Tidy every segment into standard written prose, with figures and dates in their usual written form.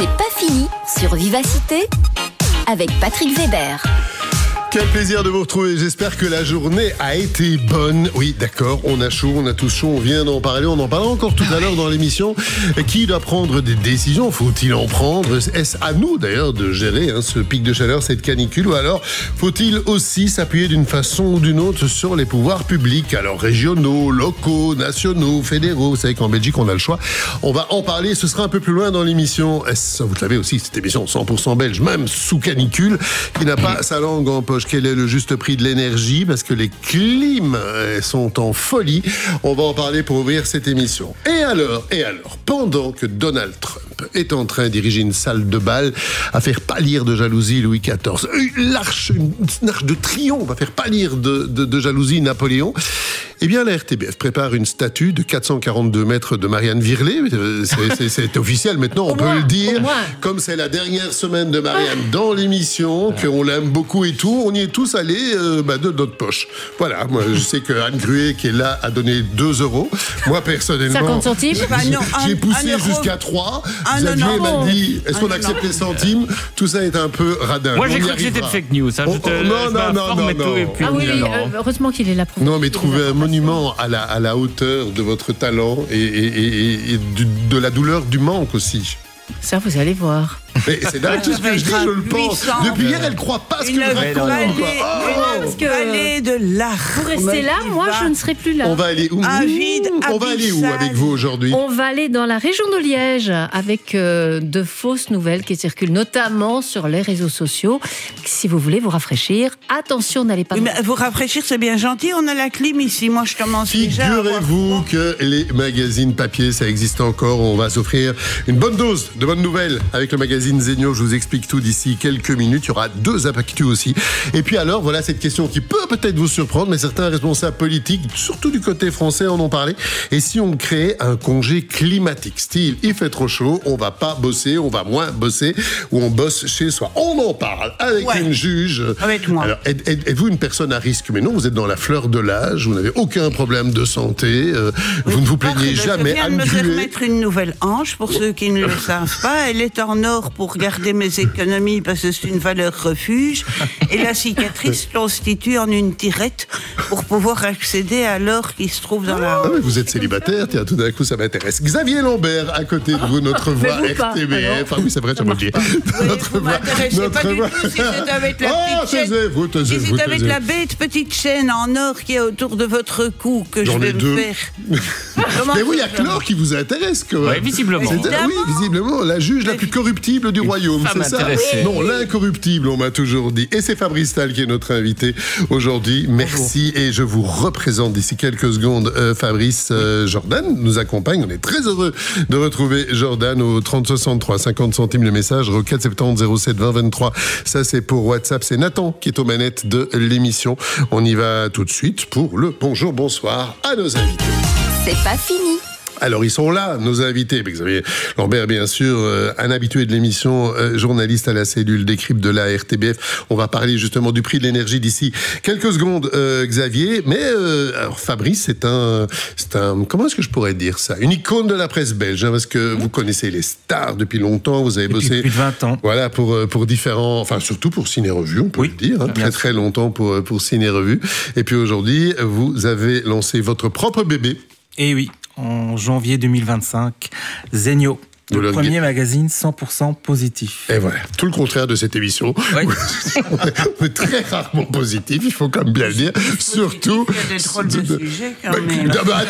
C'est pas fini sur Vivacité avec Patrick Weber. Quel plaisir de vous retrouver, j'espère que la journée a été bonne. Oui, d'accord, on a chaud, on a tous chaud, on vient d'en parler, on en parlera encore tout à l'heure dans l'émission. Qui doit prendre des décisions? Faut-il en prendre? Est-ce à nous d'ailleurs de gérer ce pic de chaleur, cette canicule? Ou alors faut-il aussi s'appuyer d'une façon ou d'une autre sur les pouvoirs publics? Alors régionaux, locaux, nationaux, fédéraux, vous savez qu'en Belgique on a le choix. On va en parler, ce sera un peu plus loin dans l'émission. Vous savez aussi, cette émission 100% belge, même sous canicule, qui n'a pas sa langue en poche. Quel est le juste prix de l'énergie? Parce que les clims sont en folie. On va en parler pour ouvrir cette émission. Et alors, pendant que Donald Trump est en train de diriger une salle de bal à faire pâlir de jalousie Louis XIV, une arche de triomphe va faire pâlir de jalousie Napoléon, eh bien la RTBF prépare une statue de 442 mètres de Marianne Virlé. C'est officiel maintenant, on peut le dire. Comme c'est la dernière semaine de Marianne dans l'émission, qu'on l'aime beaucoup et tout, on y est tous allés de notre poche. Voilà, moi je sais que Anne Gruet qui est là a donné 2 €. Moi personnellement, 50 centimes. J'ai poussé jusqu'à 3. Xavier m'a dit, est-ce qu'on accepte les centimes? Tout ça est un peu radin. Moi j'ai cru que c'était de fake news. Non. Ah oui, heureusement qu'il est là pour non, mais trouver un monument à la hauteur de votre talent et de la douleur du manque aussi. Ça, vous allez voir. Mais c'est dingue tout ce que je dis, je le pense. Depuis hier, elle ne croit pas ce que je raconte. Parce que aller de l'art. Vous restez là, moi je ne serai plus là. On va aller où? On va aller où avec vous aujourd'hui? On va aller dans la région de Liège avec de fausses nouvelles qui circulent notamment sur les réseaux sociaux. Si vous voulez vous rafraîchir, attention, n'allez pas... Oui, mais vous rafraîchir, c'est bien gentil, on a la clim ici. Moi, je commence déjà. Figurez-vous que les magazines papier, ça existe encore. On va s'offrir une bonne dose de bonnes nouvelles avec le magazine Zegno. Je vous explique tout d'ici quelques minutes. Il y aura 2 actus aussi. Et puis alors, voilà cette question qui peut peut-être vous surprendre, mais certains responsables politiques, surtout du côté français, en ont parlé. Et si on créait un congé climatique, style, il fait trop chaud, on va pas bosser, on va moins bosser, ou on bosse chez soi. On en parle avec une juge. Avec moi. Alors, êtes-vous une personne à risque? Mais non, vous êtes dans la fleur de l'âge, vous n'avez aucun problème de santé, vous ne vous plaignez jamais. Je viens de me faire mettre une nouvelle hanche, pour ceux qui ne le savent pas. Elle est en or pour garder mes économies parce que c'est une valeur refuge. Et la cicatrice constitue en une tirette pour pouvoir accéder à l'or qui se trouve dans la hanche. Ah mais vous êtes célibataire, tiens, tout d'un coup ça m'intéresse. Xavier Lambert, à côté de vous, notre voix RTBF. Ah oui, c'est vrai, je me le dis. Vous m'intéressez pas du tout si c'est avec la petite chaîne. Si c'est avec la bête petite chaîne en or qui est autour de votre cou que je vais me faire. Mais oui, il y a que l'or qui vous intéresse, quand même. Oui, visiblement. Oui, visiblement, la juge la plus corruptible du royaume, c'est ça? Non, l'incorruptible, on m'a toujours dit. Et c'est Fabrice Tal qui est notre invité aujourd'hui. Merci. Bonjour. Et je vous représente d'ici quelques secondes. Fabrice Jordan nous accompagne. On est très heureux de retrouver Jordan au 30 63 50 centimes le message, au 4 70 07 20 23. Ça, c'est pour WhatsApp. C'est Nathan qui est aux manettes de l'émission. On y va tout de suite pour le bonjour, bonsoir à nos invités. C'est pas fini. Alors, ils sont là, nos invités. Xavier Lambert, bien sûr, un habitué de l'émission, journaliste à la cellule Décrypte de la RTBF. On va parler justement du prix de l'énergie d'ici quelques secondes, Xavier. Mais alors, Fabrice, c'est un... Comment est-ce que je pourrais dire ça? Une icône de la presse belge, parce que vous connaissez les stars depuis longtemps. Vous avez bossé... Depuis 20 ans. Voilà, pour différents... Enfin, surtout pour Ciné Revue, on peut le dire. Très longtemps pour Ciné Revue. Et puis aujourd'hui, vous avez lancé votre propre bébé. Et oui, en janvier 2025, Zegno, le premier magazine 100% positif. Et voilà, tout le contraire de cette émission. Oui. On est très rarement positif, il faut quand même bien le dire. Surtout... Il y a des drôles de sujets quand même.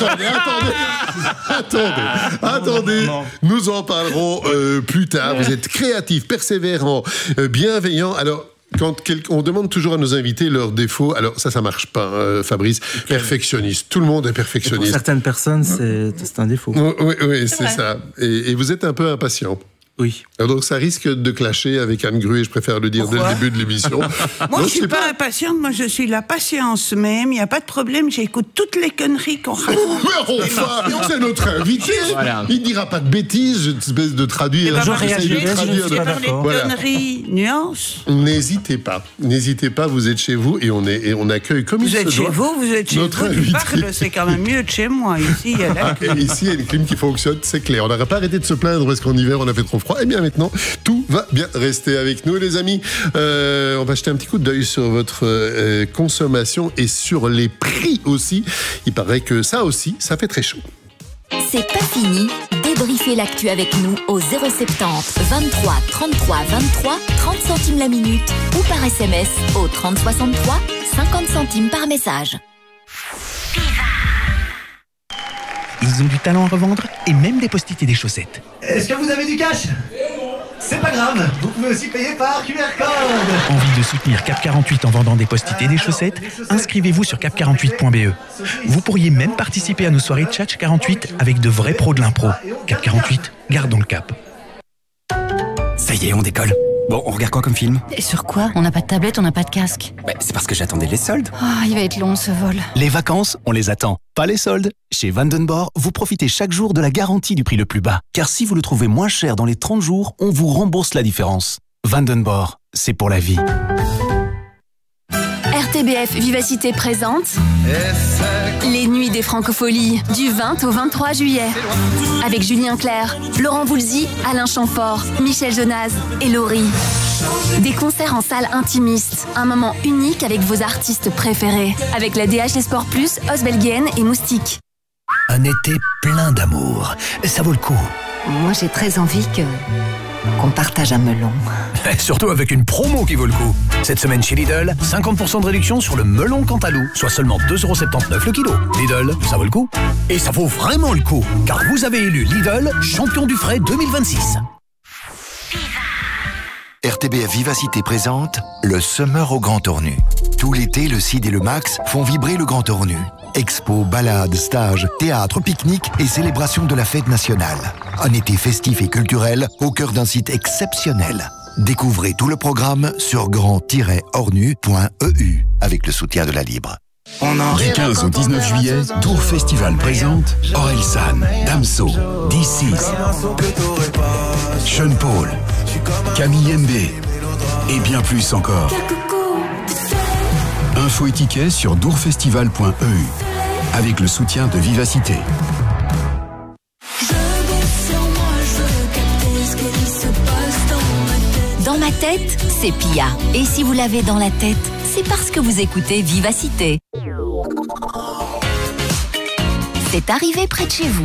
Attendez. Nous en parlerons plus tard. Vous êtes créatif, persévérant, bienveillant. Alors... on demande toujours à nos invités leurs défauts. Alors ça marche pas, Fabrice. Perfectionniste. Tout le monde est perfectionniste. Pour certaines personnes, c'est un défaut. Oui, c'est ça. Et vous êtes un peu impatient. Oui. Alors donc ça risque de clasher avec Anne Gruet, je préfère le dire dès le début de l'émission. Moi, je ne suis pas impatiente, moi je suis la patience même, il n'y a pas de problème, j'écoute toutes les conneries qu'on raconte. Mais enfin, c'est notre invité. Voilà. Il ne dira pas de bêtises, je vais de traduire. Conneries, nuances. N'hésitez pas, vous êtes chez vous et on accueille comme il se doit. Vous êtes chez notre vous, tu parles, c'est quand même mieux de chez moi. Ici, il y a la clim. Ici, il y a une clim qui fonctionne, c'est clair. On n'aurait pas arrêté de se plaindre parce qu'en hiver, on a fait trop froid. Et bien maintenant, tout va bien. Restez avec nous, les amis. On va jeter un petit coup d'œil sur votre consommation et sur les prix aussi. Il paraît que ça aussi, ça fait très chaud. C'est pas fini. Débriefez l'actu avec nous au 070 23 33 23 30 centimes la minute ou par SMS au 30 63 50 centimes par message. Ils ont du talent à revendre et même des post-it et des chaussettes. Est-ce que vous avez du cash? C'est pas grave, vous pouvez aussi payer par QR code. Envie de soutenir Cap 48 en vendant des post-it et des chaussettes? Inscrivez-vous sur cap48.be. Vous pourriez même participer à nos soirées Tchatch 48 avec de vrais pros de l'impro. Cap 48, gardons le cap. Ça y est, on décolle. Bon, on regarde quoi comme film? Et sur quoi? On n'a pas de tablette, on n'a pas de casque. C'est parce que j'attendais les soldes. Il va être long ce vol. Les vacances, on les attend, pas les soldes. Chez Vandenborg, vous profitez chaque jour de la garantie du prix le plus bas. Car si vous le trouvez moins cher dans les 30 jours, on vous rembourse la différence. Vandenborg, c'est pour la vie. RTBF Vivacité présente les Nuits des Francopholies du 20 au 23 juillet. Avec Julien Clerc, Laurent Voulzy, Alain Chamfort, Michel Jonas et Laurie. Des concerts en salle intimiste. Un moment unique avec vos artistes préférés. Avec la DH des Sports Plus, Osbelguen et Moustique. Un été plein d'amour. Ça vaut le coup. Moi, j'ai très envie qu'on partage un melon. Surtout avec une promo qui vaut le coup. Cette semaine chez Lidl, 50% de réduction sur le melon Cantalou, soit seulement 2,79€ le kilo. Lidl, ça vaut le coup. Et ça vaut vraiment le coup, car vous avez élu Lidl champion du frais 2026. RTBF Vivacité présente le Summer au Grand Tornu. Tout l'été, le CID et le Max font vibrer le Grand Tornu. Expos, balades, stages, théâtre, pique-nique et célébration de la fête nationale. Un été festif et culturel au cœur d'un site exceptionnel. Découvrez tout le programme sur grand-ornu.eu avec le soutien de la Libre. Du 15 au 19 juillet, Tour Festival présente Orelsan, Damso, D6, Sean Paul, Camille Mbé et bien plus encore. Info et tickets sur dourfestival.eu avec le soutien de Vivacité. Dans ma tête, c'est Pia. Et si vous l'avez dans la tête, c'est parce que vous écoutez Vivacité. C'est arrivé près de chez vous.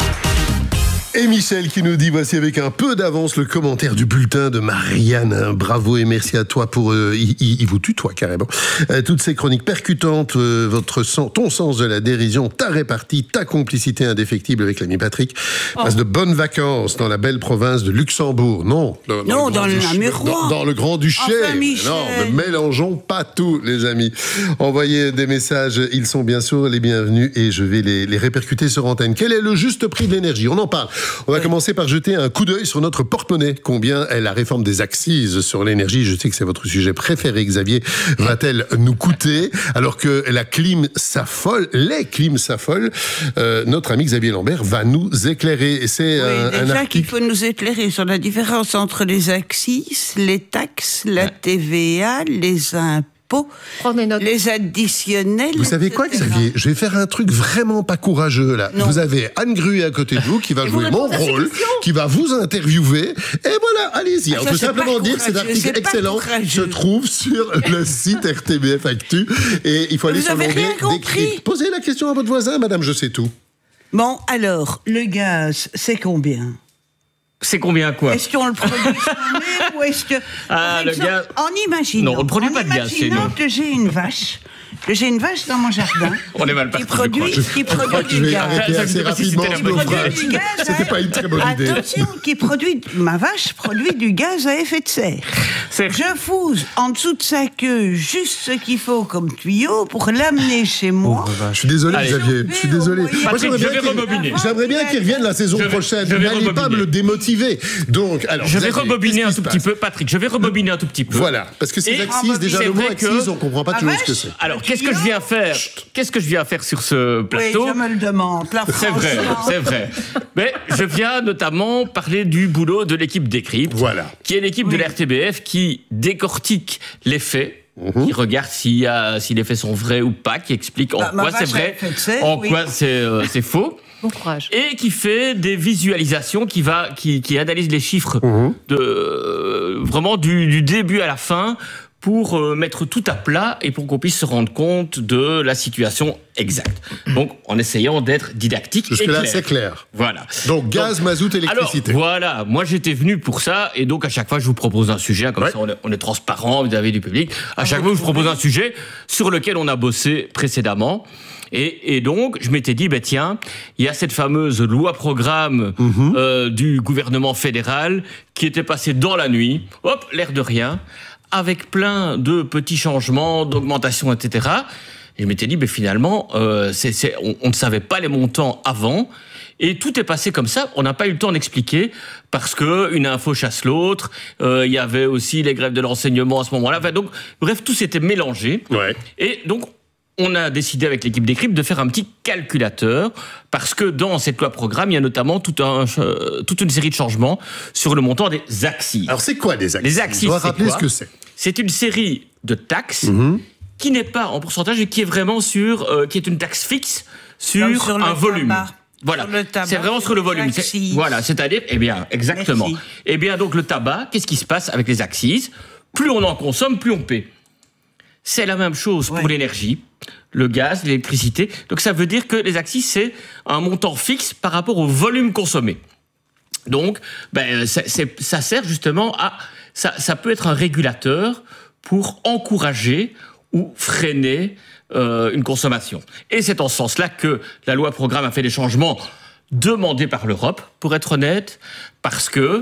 Et Michel qui nous dit, voici avec un peu d'avance le commentaire du bulletin de Marianne. Bravo et merci à toi pour... il vous tutoie carrément. Toutes ces chroniques percutantes, ton sens de la dérision, ta répartie, ta complicité indéfectible avec l'ami Patrick. Passe de bonnes vacances dans la belle province de Luxembourg. Non, dans le Grand-Duché. Enfin, non, ne mélangeons pas tout, les amis. Envoyez des messages, ils sont bien sûr les bienvenus et je vais les répercuter sur antenne. Quel est le juste prix de l'énergie? On en parle. On va commencer par jeter un coup d'œil sur notre porte-monnaie. Combien est la réforme des accises sur l'énergie? Je sais que c'est votre sujet préféré, Xavier. Va-t-elle nous coûter? Alors que les clims s'affolent, notre ami Xavier Lambert va nous éclairer. Et c'est un article... qu'il faut nous éclairer sur la différence entre les accises, les taxes, la TVA, les impôts, les additionnels. Vous savez quoi, Xavier? Je vais faire un truc vraiment pas courageux, là. Non. Vous avez Anne Gruet à côté de vous qui va jouer mon rôle, qui va vous interviewer. Et voilà, allez-y. On peut simplement dire que cet article excellent se trouve sur le site RTBF Actu. Et il faut aller sur l'onglet décrypte. Posez la question à votre voisin, madame, je sais tout. Bon, alors, le gaz, c'est combien? C'est combien quoi? Est-ce qu'on le produit soi-même ou est-ce que... le gaz... En imaginant... Non, on ne produit pas de gaz chez nous. Que j'ai une vache dans mon jardin. On est mal parti. Qui produit du gaz. Assez rapidement, c'était pas une très bonne idée. Attention, ma vache produit du gaz à effet de serre. Je fous en dessous de sa queue juste ce qu'il faut comme tuyau pour l'amener chez moi. Je suis désolé, Xavier. Je suis désolé. Patrick, je vais rebobiner. J'aimerais bien qu'il revienne la saison prochaine. N'allez pas me le démotiver. Donc, alors, je vais rebobiner un tout petit peu, Patrick. Je vais rebobiner un tout petit peu. Voilà, parce que c'est l'accise, déjà le mot accise, on comprend pas toujours ce que c'est. Alors, qu'est-ce que je viens faire? Qu'est-ce que je viens faire sur ce plateau? Oui, je me le demande. C'est vrai. Mais je viens notamment parler du boulot de l'équipe Décrypte, qui est l'équipe de l'RTBF qui décortique les faits. Qui regarde si les faits sont vrais ou pas, qui explique en quoi c'est vrai, en quoi c'est faux. Bon courage. Et qui fait des visualisations, qui analyse les chiffres vraiment du début à la fin pour mettre tout à plat et pour qu'on puisse se rendre compte de la situation exacte. Donc, en essayant d'être didactique et clair. Jusque-là, c'est clair. Voilà. Donc, gaz, mazout, électricité. Alors, voilà. Moi, j'étais venu pour ça. Et donc, à chaque fois, je vous propose un sujet. Comme ça, on est transparent vis-à-vis du public. À chaque fois, je vous propose un sujet sur lequel on a bossé précédemment. Et donc, je m'étais dit, tiens, il y a cette fameuse loi-programme du gouvernement fédéral qui était passée dans la nuit. Hop, l'air de rien. Avec plein de petits changements, d'augmentation, etc. Et je m'étais dit, finalement, on ne savait pas les montants avant, et tout est passé comme ça. On n'a pas eu le temps d'expliquer, parce que une info chasse l'autre. Il y avait aussi les grèves de l'enseignement à ce moment-là. Enfin, donc, bref, tout s'était mélangé. Ouais. Et donc, on a décidé avec l'équipe d'Écrypte de faire un petit calculateur, parce que dans cette loi programme, il y a notamment toute une série de changements sur le montant des accises. Alors, c'est quoi des accises? Les accises, je dois rappeler ce que c'est. C'est une série de taxes qui n'est pas en pourcentage, mais qui est vraiment qui est une taxe fixe sur un volume. Voilà, c'est vraiment sur le volume. Voilà, c'est-à-dire, exactement. Merci. Donc le tabac, qu'est-ce qui se passe avec les accises? Plus on en consomme, plus on paie. C'est la même chose pour l'énergie, le gaz, l'électricité. Donc ça veut dire que les accises, c'est un montant fixe par rapport au volume consommé. Donc, ça sert justement à... Ça peut être un régulateur pour encourager ou freiner une consommation. Et c'est en ce sens-là que la loi programme a fait des changements demandés par l'Europe, pour être honnête, parce que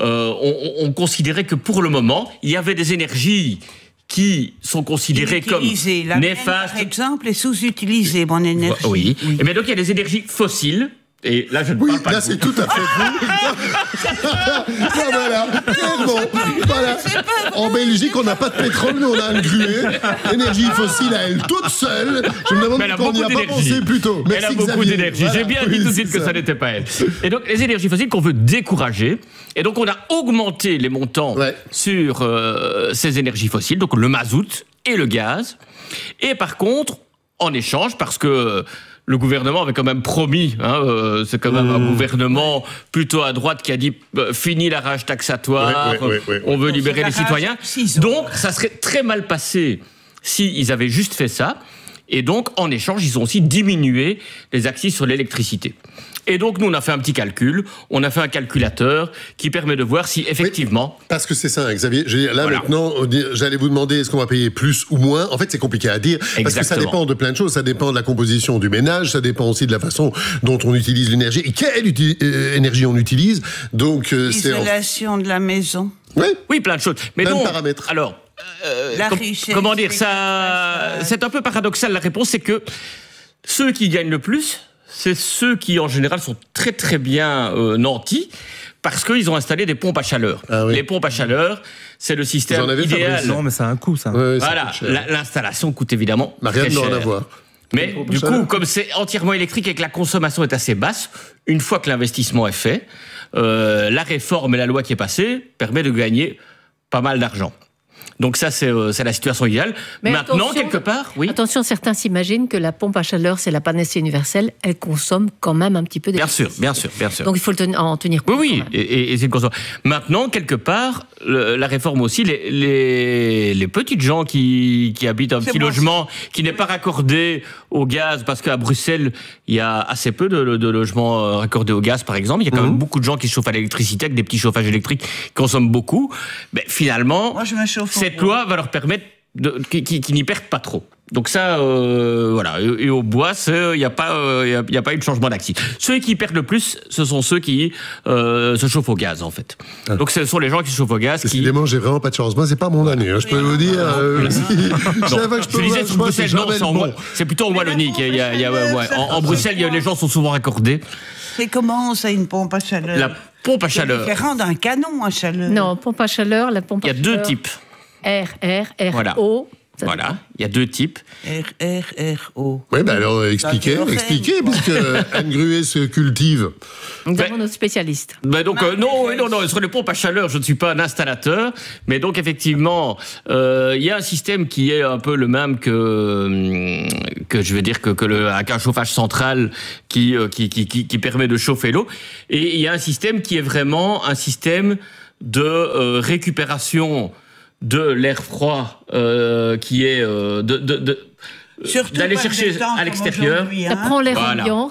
on considérait que pour le moment, il y avait des énergies qui sont considérées comme néfastes. Par exemple, est sous-utilisée, mon énergie. Oui. Et bien donc il y a des énergies fossiles. Et là, je ne parle pas là, c'est tout à fait vous. Voilà, voilà. En Belgique, on n'a pas de pétrole, mais on a un gruet. L'énergie fossile à elle toute seule. Je me demande pourquoi on n'y a pas pensé plus tôt. Elle a beaucoup d'énergie. Voilà. J'ai bien dit tout de suite que ça n'était pas elle. Et donc, les énergies fossiles qu'on veut décourager. Et donc, on a augmenté les montants sur ces énergies fossiles, donc le mazout et le gaz. Et par contre, en échange, parce que le gouvernement avait quand même promis, c'est quand même un gouvernement plutôt à droite qui a dit fini la rage taxatoire, on veut libérer les citoyens. Donc ça serait très mal passé s'ils avaient juste fait ça. Et donc en échange, ils ont aussi diminué les accises sur l'électricité. Et donc, nous, on a fait un petit calcul. On a fait un calculateur qui permet de voir si, effectivement... Oui, parce que c'est ça, Xavier. Là, maintenant, j'allais vous demander est-ce qu'on va payer plus ou moins. En fait, c'est compliqué à dire. Exactement. Parce que ça dépend de plein de choses. Ça dépend de la composition du ménage. Ça dépend aussi de la façon dont on utilise l'énergie. Et quelle énergie on utilise. Donc, l'isolation de la maison. Oui, plein de choses. Mais même paramètre. Alors, comment dire ça? C'est un peu paradoxal, la réponse. C'est que ceux qui gagnent le plus... c'est ceux qui, en général, sont très très bien nantis, parce qu'ils ont installé des pompes à chaleur. Ah oui. Les pompes à chaleur, c'est le système idéal. Non, mais ça a un coût, ça. Ouais, voilà, l'installation coûte évidemment très cher. En avoir. Mais du coup, comme c'est entièrement électrique et que la consommation est assez basse, une fois que l'investissement est fait, la réforme et la loi qui est passée permet de gagner pas mal d'argent. Donc ça, c'est la situation idéale. Mais maintenant, quelque part, oui. Attention, certains s'imaginent que la pompe à chaleur, c'est la panacée universelle. Elle consomme quand même un petit peu d'électricité. Bien sûr. Donc il faut en tenir compte. Oui, et c'est une consommation. Maintenant, quelque part, la réforme aussi, les petites gens qui habitent un petit logement qui n'est pas raccordé au gaz, parce qu'à Bruxelles, il y a assez peu de logements raccordés au gaz, par exemple. Il y a quand même beaucoup de gens qui se chauffent à l'électricité avec des petits chauffages électriques qui consomment beaucoup. Mais finalement, moi, je me chauffe cette loi va leur permettre qu'ils n'y perdent pas trop. Donc ça, voilà. Et au bois, il n'y a pas eu de changement d'axis. Ceux qui perdent le plus, ce sont ceux qui se chauffent au gaz, en fait. Ah. Donc ce sont les gens qui se chauffent au gaz. Décidément, j'ai vraiment pas de chance. Moi, c'est pas mon année. Je peux vous dire. Je disais sur Bruxelles, non, c'est plutôt en Wallonie. En Bruxelles, les gens sont souvent raccordés. C'est comment ça, une pompe à chaleur? La pompe à chaleur. C'est différent d'un canon à chaleur. Non, pompe à chaleur, la pompe à chaleur. Il y a deux types. R, O. Voilà, il y a 2 types. RRRO. Oui, alors expliquez, puisque Anne Gruet se cultive. Nous avons notre spécialiste. Donc, non, sur les pompes à chaleur, je ne suis pas un installateur, mais donc effectivement, il y a un système qui est un peu le même que je vais dire avec un chauffage central qui permet de chauffer l'eau, et il y a un système qui est vraiment un système de récupération de l'air froid qui est d'aller chercher à l'extérieur. Ça prend l'air ambiant,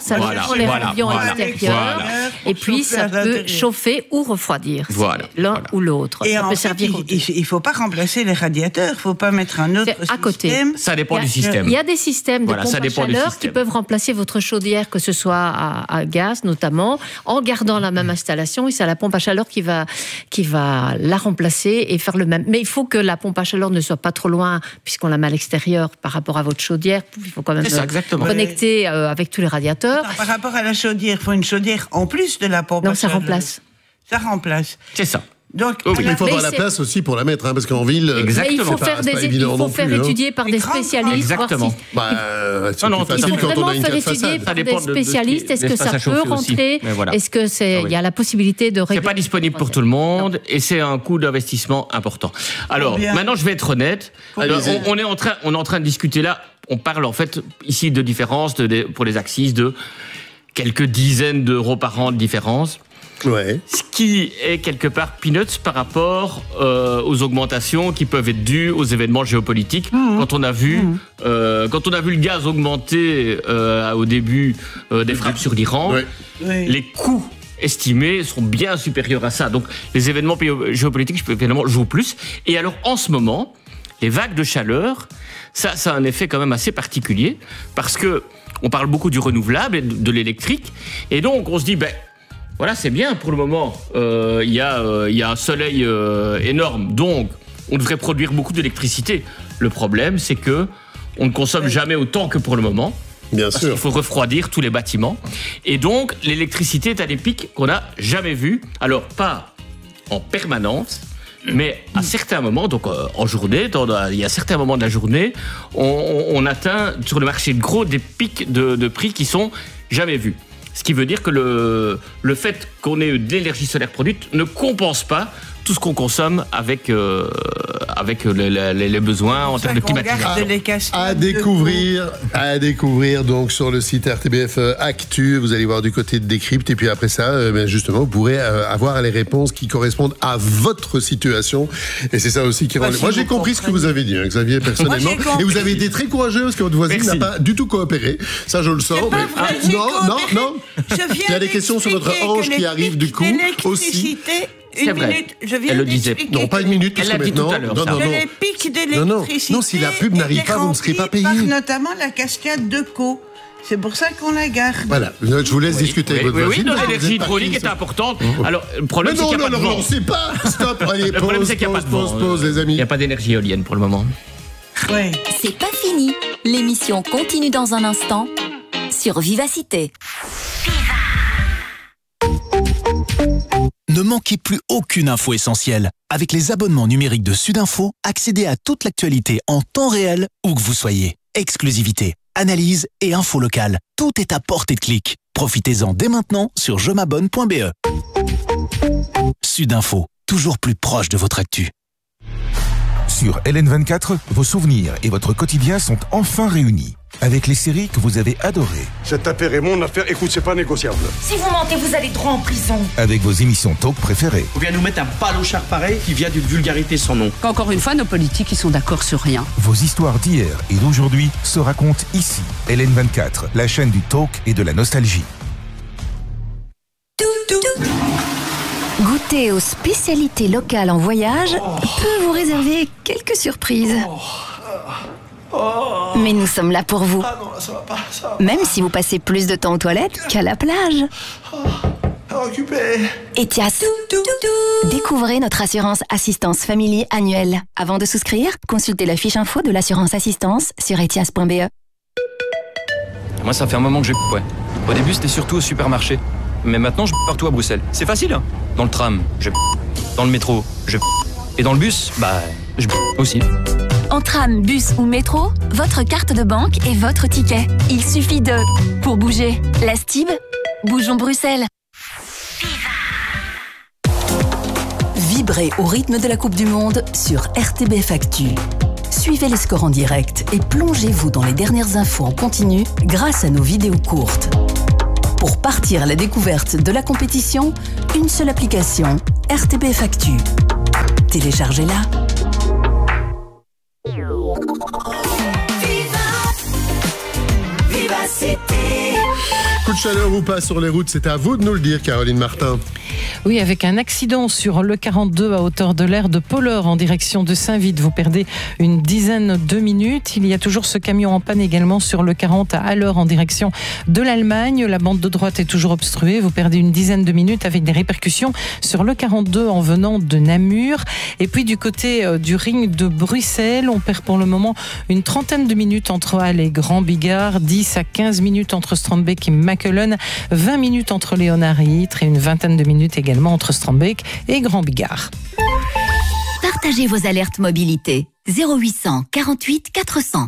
extérieur, et puis ça peut chauffer ou refroidir. L'un ou l'autre. Et ça peut servir. Il ne faut pas remplacer les radiateurs, il ne faut pas mettre un autre système. À côté. Ça dépend du système. Il y a des systèmes de pompe à chaleur qui peuvent remplacer votre chaudière, que ce soit à gaz notamment, en gardant la même installation, et c'est la pompe à chaleur qui va la remplacer et faire le même. Mais il faut que la pompe à chaleur ne soit pas trop loin, puisqu'on la met à l'extérieur par rapport à votre chaudière. Il faut quand même connecter avec tous les radiateurs. Par rapport à la chaudière, il faut une chaudière en plus de la pompe à chaleur. Ça remplace. C'est ça. Donc, il faut avoir la place aussi pour la mettre, parce qu'en ville, il faut faire étudier par des spécialistes. Exactement. C'est plus facile quand on a une façade. Par des spécialistes. Est-ce que ça peut rentrer? Est-ce que il y a la possibilité de régler? C'est pas disponible pour tout le monde, et c'est un coût d'investissement important. Alors, maintenant, je vais être honnête. On est en train de discuter là. On parle en fait ici de différence pour les axes de quelques dizaines d'euros par an de différence. Ouais. Ce qui est quelque part peanuts par rapport aux augmentations qui peuvent être dues aux événements géopolitiques. Quand on a vu le gaz augmenter au début des frappes sur l'Iran, les coûts estimés sont bien supérieurs à ça. Donc les événements géopolitiques évidemment jouent plus. Et alors en ce moment, les vagues de chaleur, ça a un effet quand même assez particulier, parce que on parle beaucoup du renouvelable et de l'électrique, et donc on se dit voilà, c'est bien pour le moment. Il y a un soleil énorme, donc on devrait produire beaucoup d'électricité. Le problème, c'est que on ne consomme jamais autant que pour le moment. Bien sûr. Il faut refroidir tous les bâtiments. Et donc, l'électricité est à des pics qu'on n'a jamais vus. Alors, pas en permanence, mais à certains moments, donc en journée, il y a certains moments de la journée, on atteint sur le marché de gros des pics de prix qui sont jamais vus. Ce qui veut dire que le fait qu'on ait de l'énergie solaire produite ne compense pas tout ce qu'on consomme avec les besoins en termes de climatisation. À découvrir donc sur le site RTBF Actu. Vous allez voir du côté de Décrypte, et puis après ça, justement, vous pourrez avoir les réponses qui correspondent à votre situation. Et c'est ça aussi qui rend. Moi, j'ai compris ce que vous avez dit, Xavier, personnellement. Et vous avez été très courageux parce que votre voisine n'a pas du tout coopéré. Ça, je le sens. Non. Il y a des questions sur notre ange qui arrive du coup aussi. Une minute, je viens d'expliquer. Non, pas une minute, parce que maintenant... Les pics d'électricité. Non, si la pub n'arrive pas, vous ne serez pas payé. Notamment la cascade de Caux. C'est pour ça qu'on la garde. Voilà, je vous laisse discuter avec votre voisine. Oui, l'énergie hydraulique est importante. Alors, le problème, c'est qu'il n'y a pas de vent. Non, on sait pas. Stop, allez, le problème, c'est qu'il n'y a pas de vent. Pause, les amis. Il n'y a pas d'énergie éolienne pour le moment. Ouais. C'est pas fini. L'émission continue dans un instant sur Vivacité. Ne manquez plus aucune info essentielle. Avec les abonnements numériques de Sudinfo, accédez à toute l'actualité en temps réel, où que vous soyez. Exclusivité, analyse et info locale. Tout est à portée de clic. Profitez-en dès maintenant sur jemabonne.be. Sudinfo, toujours plus proche de votre actu. Sur LN24, vos souvenirs et votre quotidien sont enfin réunis. Avec les séries que vous avez adorées. Cette affaire est mon affaire, écoute, c'est pas négociable. Si vous mentez, vous allez droit en prison. Avec vos émissions talk préférées. Vous vient nous mettre un palochard pareil qui vient d'une vulgarité sans nom. Encore une fois, nos politiques, ils sont d'accord sur rien. Vos histoires d'hier et d'aujourd'hui se racontent ici. LN24, la chaîne du talk et de la nostalgie. Goûter aux spécialités locales en voyage peut vous réserver quelques surprises. Mais nous sommes là pour vous. Même si vous passez plus de temps aux toilettes qu'à la plage. Etias. Découvrez notre assurance assistance family annuelle. Avant de souscrire, consultez la fiche info de l'assurance assistance sur etias.be. Moi, ça fait un moment que ouais. Au début, c'était surtout au supermarché. Mais maintenant, je partout à Bruxelles. C'est facile, hein. Dans le tram, dans le métro, et dans le bus, je aussi. En tram, bus ou métro, votre carte de banque est votre ticket. Il suffit de... Pour bouger, la Stib, bougeons Bruxelles. Vibrez au rythme de la Coupe du Monde sur RTBF Actu. Suivez les scores en direct et plongez-vous dans les dernières infos en continu grâce à nos vidéos courtes. Pour partir à la découverte de la compétition, une seule application, RTBF Actu. Téléchargez-la. Coup de chaleur ou pas sur les routes, c'est à vous de nous le dire, Caroline Martin. Oui, avec un accident sur le 42 à hauteur de l'aire de Polleur en direction de Saint-Vite. Vous perdez une dizaine de minutes. Il y a toujours ce camion en panne également sur le 40 à Haller en direction de l'Allemagne. La bande de droite est toujours obstruée. Vous perdez une dizaine de minutes avec des répercussions sur le 42 en venant de Namur. Et puis du côté du ring de Bruxelles, on perd pour le moment une trentaine de minutes entre Halle et Grand Bigard, 10 à 15 minutes entre Strandbeek et Mackelen, 20 minutes entre Léonard et Ytre et une vingtaine de minutes également entre Strandbeek et Grand Bigard. Partagez vos alertes mobilité. 0800 48 400.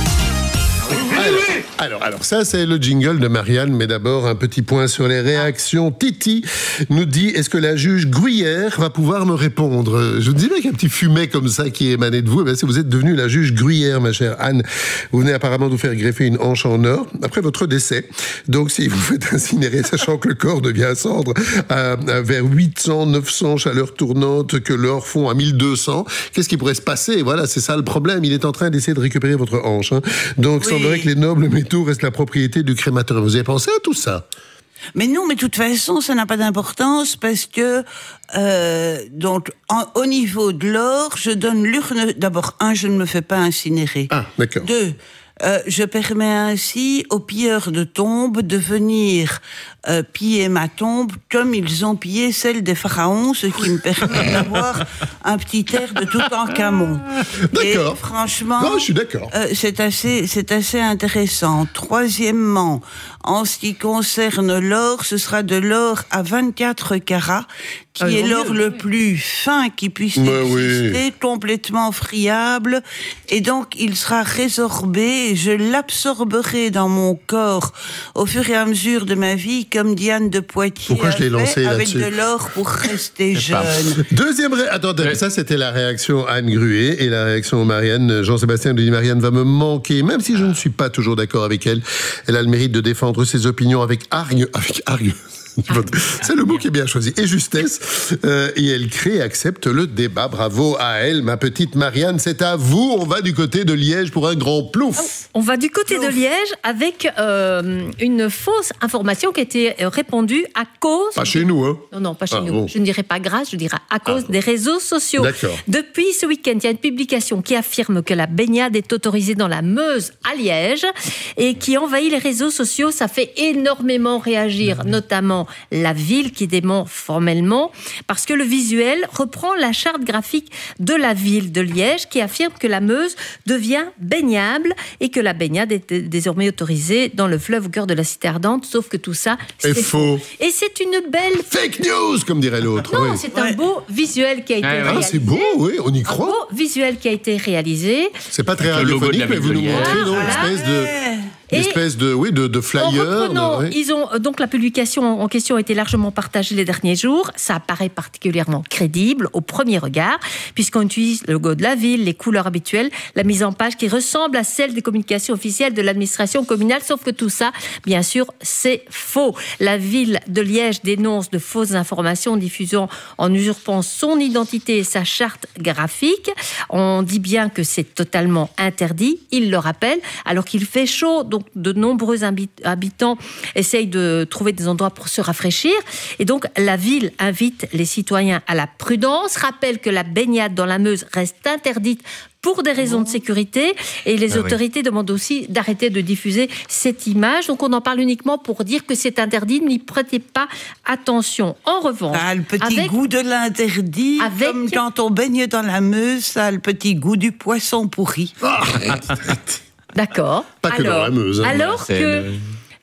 Alors ça c'est le jingle de Marianne, mais d'abord un petit point sur les réactions. Titi nous dit, est-ce que la juge Gruyère va pouvoir me répondre? Je me dis, avec un petit fumet comme ça qui émanait de vous, si vous êtes devenue la juge Gruyère, ma chère Anne, vous venez apparemment de vous faire greffer une hanche en or après votre décès. Donc si vous faites incinérer, sachant que le corps devient cendre vers 800, 900 chaleurs tournantes, que l'or fond à 1200, qu'est-ce qui pourrait se passer? Voilà, c'est ça le problème. Il est en train d'essayer de récupérer votre hanche. Donc il semblerait que les nobles métaux restent la propriété du crémateur. Vous avez pensé à tout ça? Mais non, mais de toute façon, ça n'a pas d'importance parce que donc au niveau de l'or, je donne l'urne. D'abord, je ne me fais pas incinérer. Ah, d'accord. 2, je permets ainsi aux pilleurs de tombes de venir piller ma tombe comme ils ont pillé celle des pharaons, ce qui me permet d'avoir un petit air de Toutankhamon. D'accord. Et franchement, non, je suis d'accord. C'est assez intéressant. Troisièmement, en ce qui concerne l'or, ce sera de l'or à 24 carats, qui est l'or le plus fin qui puisse exister, complètement friable, et donc il sera résorbé, et je l'absorberai dans mon corps au fur et à mesure de ma vie, comme Diane de Poitiers. Pourquoi je l'ai lancé avec là-dessus? de l'or pour rester jeune. Deuxième attendez, ça c'était la réaction Anne Gruet, et la réaction Marianne. Jean-Sébastien nous dit, Marianne va me manquer, même si je ne suis pas toujours d'accord avec elle. Elle a le mérite de défendre ses opinions avec hargne. C'est le mot qui est bien choisi. Et justesse. Et elle crée et accepte le débat. Bravo à elle, ma petite Marianne. C'est à vous. On va du côté de Liège pour un grand plouf. On va du côté de Liège avec une fausse information qui a été répandue à cause... Pas chez nous, hein? Non, pas chez nous. Bon. Je ne dirais pas grâce, je dirais à cause des réseaux sociaux. D'accord. Depuis ce week-end, il y a une publication qui affirme que la baignade est autorisée dans la Meuse à Liège et qui envahit les réseaux sociaux. Ça fait énormément réagir, notamment la ville qui dément formellement, parce que le visuel reprend la charte graphique de la ville de Liège qui affirme que la Meuse devient baignable et que la baignade est désormais autorisée dans le fleuve au cœur de la cité ardente, sauf que tout ça, c'est faux. Et c'est une belle... Fake news, comme dirait l'autre. Non, c'est un beau visuel qui a été réalisé. Ah, c'est beau, oui, on y croit. Un beau visuel qui a été réalisé. C'est pas très radiophonique, mais vous nous montrez une espèce de flyer. Ils ont, donc la publication en question a été largement partagée les derniers jours. Ça apparaît particulièrement crédible au premier regard, puisqu'on utilise le logo de la ville, les couleurs habituelles, la mise en page qui ressemble à celle des communications officielles de l'administration communale, sauf que tout ça, bien sûr, c'est faux. La ville de Liège dénonce de fausses informations diffusant en usurpant son identité et sa charte graphique. On dit bien que c'est totalement interdit, il le rappelle, alors qu'il fait chaud, donc de nombreux habitants essayent de trouver des endroits pour se rafraîchir. Et donc, la ville invite les citoyens à la prudence, rappelle que la baignade dans la Meuse reste interdite pour des raisons de sécurité, et les autorités demandent aussi d'arrêter de diffuser cette image. Donc on en parle uniquement pour dire que c'est interdit, n'y prêtez pas attention. En revanche... Ça a le petit goût de l'interdit, comme quand on baigne dans la Meuse, ça a le petit goût du poisson pourri. D'accord. Pas que dans la Meuse. Alors que...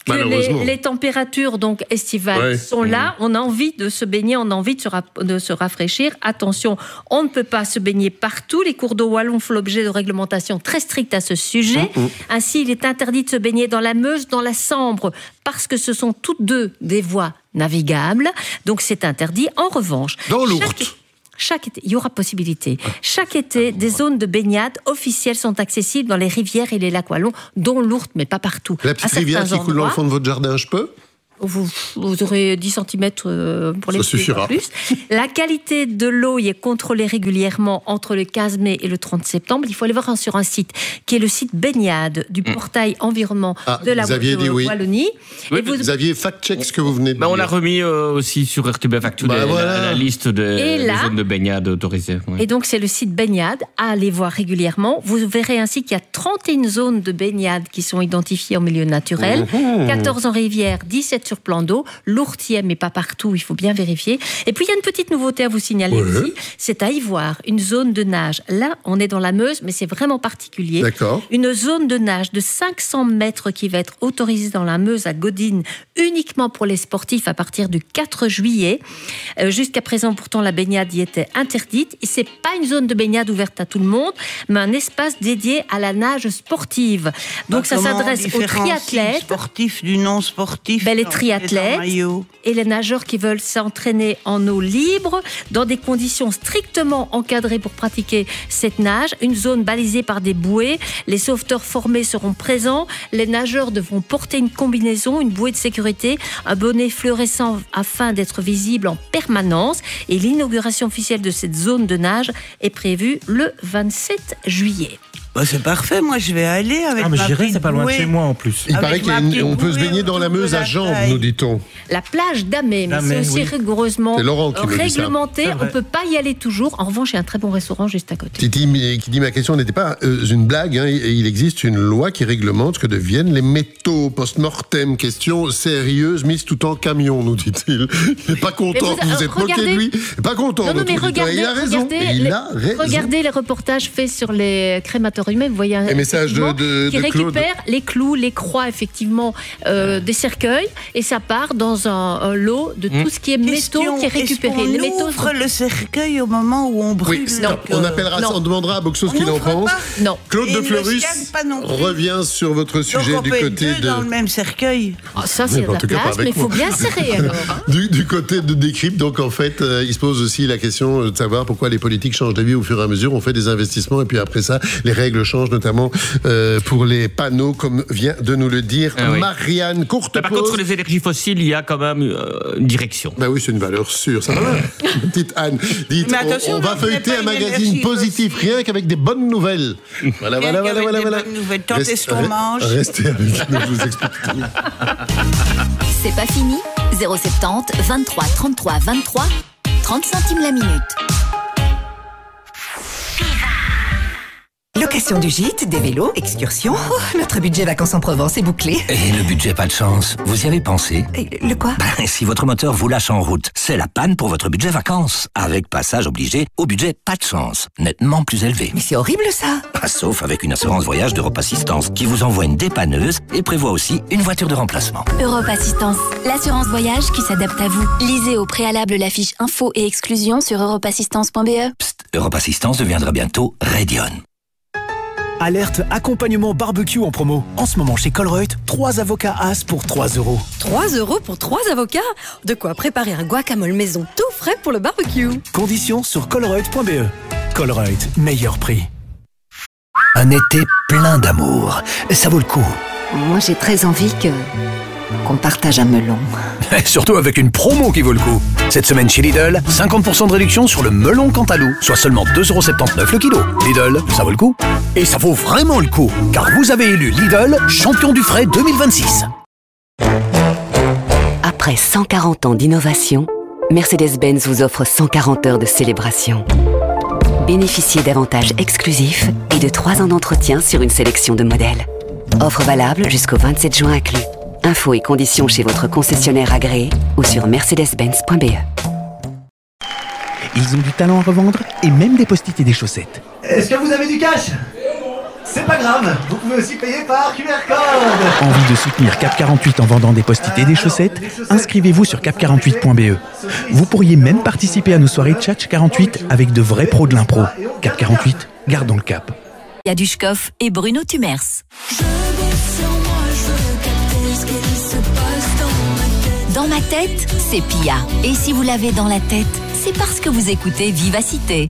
que les températures donc estivales sont là, on a envie de se baigner, on a envie de se rafraîchir. Attention, on ne peut pas se baigner partout. Les cours d'eau wallons font l'objet de réglementations très strictes à ce sujet. Ainsi, il est interdit de se baigner dans la Meuse, dans la Sambre, parce que ce sont toutes deux des voies navigables. Donc c'est interdit. En revanche, dans l'Ourthe. Chaque été, il y aura possibilité. Chaque été, des zones de baignade officielles sont accessibles dans les rivières et les lacs wallons, dont l'Ourthe, mais pas partout. La petite rivière qui coule dans le fond de votre jardin, je peux ? Vous aurez 10 cm pour les plus. La qualité de l'eau y est contrôlée régulièrement entre le 15 mai et le 30 septembre. Il faut aller voir sur un site qui est le site baignade du portail environnement de la Wallonie. Oui, vous aviez fact-check ce que vous venez de dire. On l'a remis aussi sur RTBF Actu, la liste des zones de baignade autorisées. Ouais. Et donc c'est le site baignade, à aller voir régulièrement. Vous verrez ainsi qu'il y a 31 zones de baignade qui sont identifiées en milieu naturel, 14 en rivière, 17 sur plan d'eau, l'Ourtier, mais pas partout, il faut bien vérifier. Et puis il y a une petite nouveauté à vous signaler aussi, c'est à Ivoire, une zone de nage. Là, on est dans la Meuse, mais c'est vraiment particulier. D'accord. Une zone de nage de 500 mètres qui va être autorisée dans la Meuse à Godine, uniquement pour les sportifs à partir du 4 juillet. Jusqu'à présent, pourtant, la baignade y était interdite. Et c'est pas une zone de baignade ouverte à tout le monde, mais un espace dédié à la nage sportive. Donc ça s'adresse aux triathlètes. Sportifs du non sportif. Les triathlètes et les nageurs qui veulent s'entraîner en eau libre dans des conditions strictement encadrées pour pratiquer cette nage. Une zone balisée par des bouées. Les sauveteurs formés seront présents. Les nageurs devront porter une combinaison, une bouée de sécurité, un bonnet fluorescent afin d'être visible en permanence. Et l'inauguration officielle de cette zone de nage est prévue le 27 juillet. C'est parfait, moi je vais aller avec ma j'irai, c'est pas loin de chez moi en plus. Il paraît qu'on peut se baigner dans la Meuse à jambes, nous dit-on. La plage d'Amé, mais c'est aussi rigoureusement réglementé. On ne peut pas y aller toujours. En revanche, il y a un très bon restaurant juste à côté. Qui dit ma question n'était pas une blague. Hein. Il existe une loi qui réglemente ce que deviennent les métaux post-mortem. Question sérieuse, mise tout en camion, nous dit-il. Il n'est pas content. Vous êtes moqué de lui. Il n'est pas content. Non, mais regardez, il a raison. Regardez les reportages faits sur les crémateurs humains. Vous voyez un message qui récupère les clous, les croix, effectivement, des cercueils, et ça part dans un lot de tout ce qui est métaux qui est récupéré. Les métaux ouvre le cercueil au moment où on brûle. Oui, on appellera ça, on demandera à Boxos ce qu'il en pense. Non. Claude de Fleurus revient sur votre sujet. Donc on du peut côté être deux dans le même cercueil. Ça c'est la place, mais il faut bien serrer alors. Du côté de Décrypte, donc en fait, il se pose aussi la question de savoir pourquoi les politiques changent d'avis au fur et à mesure. On fait des investissements et puis après ça, les règles changent, notamment pour les panneaux, comme vient de nous le dire Marianne. Courte pause. Par contre, sur les énergies fossiles, il y a quand même une direction. Ben oui, c'est une valeur sûre. Ça va. Petite Anne, dites, on va feuilleter un magazine positif, rien qu'avec des bonnes nouvelles. Voilà. Bonnes nouvelles. Tant est-ce qu'on mange. Restez avec nous, je vous explique tout. C'est pas fini. 070 23 33 23, 30 centimes la minute. Location du gîte, des vélos, excursions. Oh, notre budget vacances en Provence est bouclé. Et le budget pas de chance, vous y avez pensé? Le quoi? Si votre moteur vous lâche en route, c'est la panne pour votre budget vacances. Avec passage obligé au budget pas de chance, nettement plus élevé. Mais c'est horrible ça. Sauf avec une assurance voyage d'Europe Assistance qui vous envoie une dépanneuse et prévoit aussi une voiture de remplacement. Europe Assistance, l'assurance voyage qui s'adapte à vous. Lisez au préalable la fiche info et exclusion sur europeassistance.be. Psst, Europe Assistance deviendra bientôt Radion. Alerte accompagnement barbecue en promo. En ce moment chez Colruyt, 3 avocats As pour 3 €. 3 € pour 3 avocats? De quoi préparer un guacamole maison tout frais pour le barbecue. Conditions sur colruyt.be. Colruyt, meilleur prix. Un été plein d'amour. Ça vaut le coup. Moi j'ai très envie qu'on partage un melon. Surtout avec une promo qui vaut le coup. Cette semaine chez Lidl, 50% de réduction sur le melon Cantalou, soit seulement 2,79 € le kilo. Lidl, ça vaut le coup. Et ça vaut vraiment le coup, car vous avez élu Lidl champion du frais 2026. Après 140 ans d'innovation, Mercedes-Benz vous offre 140 heures de célébration. Bénéficiez d'avantages exclusifs et de 3 ans d'entretien sur une sélection de modèles. Offre valable jusqu'au 27 juin inclus. Infos et conditions chez votre concessionnaire agréé ou sur mercedes-benz.be. Ils ont du talent à revendre et même des post-it et des chaussettes. Est-ce que vous avez du cash? C'est pas grave, vous pouvez aussi payer par QR code. Envie de soutenir Cap 48 en vendant des post-it et des chaussettes? Inscrivez-vous sur cap48.be. Vous pourriez même participer à nos soirées Tchatch 48 avec de vrais pros de l'impro. Cap 48, gardons le cap. Yadushkov et Bruno Tumers. Dans ma tête, c'est Pia. Et si vous l'avez dans la tête, c'est parce que vous écoutez Vivacité.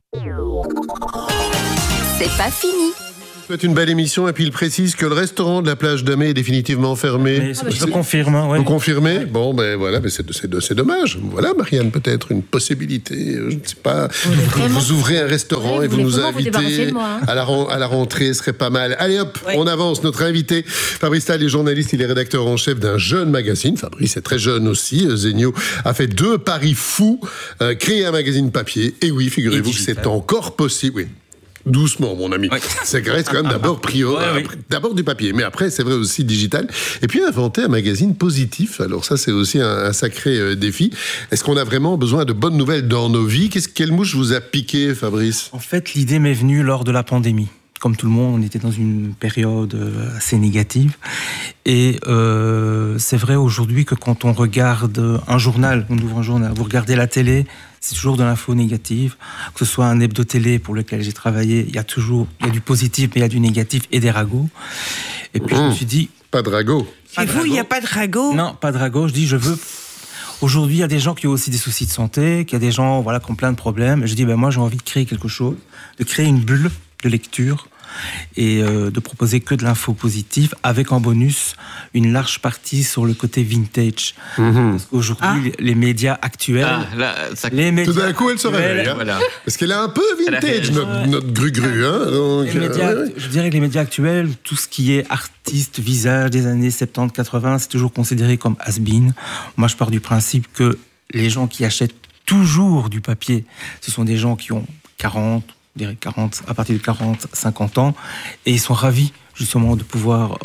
C'est pas fini. C'est une belle émission et puis il précise que le restaurant de la plage d'Amé est définitivement fermé. Je confirme. Ouais. Vous confirmez? Oui. Bon, ben voilà, mais c'est dommage. Voilà, Marianne, peut-être une possibilité. Je ne sais pas. Vous ouvrez un restaurant et vous nous invitez à la rentrée, ce serait pas mal. Allez hop, on avance. Notre invité, Fabrice Talle, est journaliste, il est rédacteur en chef d'un jeune magazine. Fabrice est très jeune aussi. Zegno a fait 2 paris fous, créer un magazine papier. Et oui, figurez-vous que c'est encore possible. Oui. Doucement, mon ami. Oui. Ça reste quand même d'abord d'abord du papier, mais après, c'est vrai aussi digital. Et puis, inventer un magazine positif. Alors ça, c'est aussi un sacré défi. Est-ce qu'on a vraiment besoin de bonnes nouvelles dans nos vies? Quelle mouche vous a piqué, Fabrice? En fait, l'idée m'est venue lors de la pandémie. Comme tout le monde, on était dans une période assez négative. Et c'est vrai aujourd'hui que quand on regarde un journal, on ouvre un journal, vous regardez la télé, c'est toujours de l'info négative. Que ce soit un hebdo-télé pour lequel j'ai travaillé, il y a du positif, mais il y a du négatif et des ragots. Et puis je me suis dit... Pas de ragots. Chez vous, il n'y a pas de ragots? Non, pas de ragots. Je dis, je veux... Aujourd'hui, il y a des gens qui ont aussi des soucis de santé, qui a des gens qui ont plein de problèmes. Et je dis, moi, j'ai envie de créer quelque chose, de créer une bulle de lecture et de proposer que de l'info positive avec en bonus une large partie sur le côté vintage. Parce qu'aujourd'hui, les médias actuels... Tout d'un coup, elle se réveille. Voilà. Parce qu'elle est un peu vintage, notre gru-gru. Hein, donc, je dirais que les médias actuels, tout ce qui est artiste, visage des années 70-80, c'est toujours considéré comme has-been. Moi, je pars du principe que les gens qui achètent toujours du papier, ce sont des gens qui ont 40, à partir de 40, 50 ans, et ils sont ravis justement de pouvoir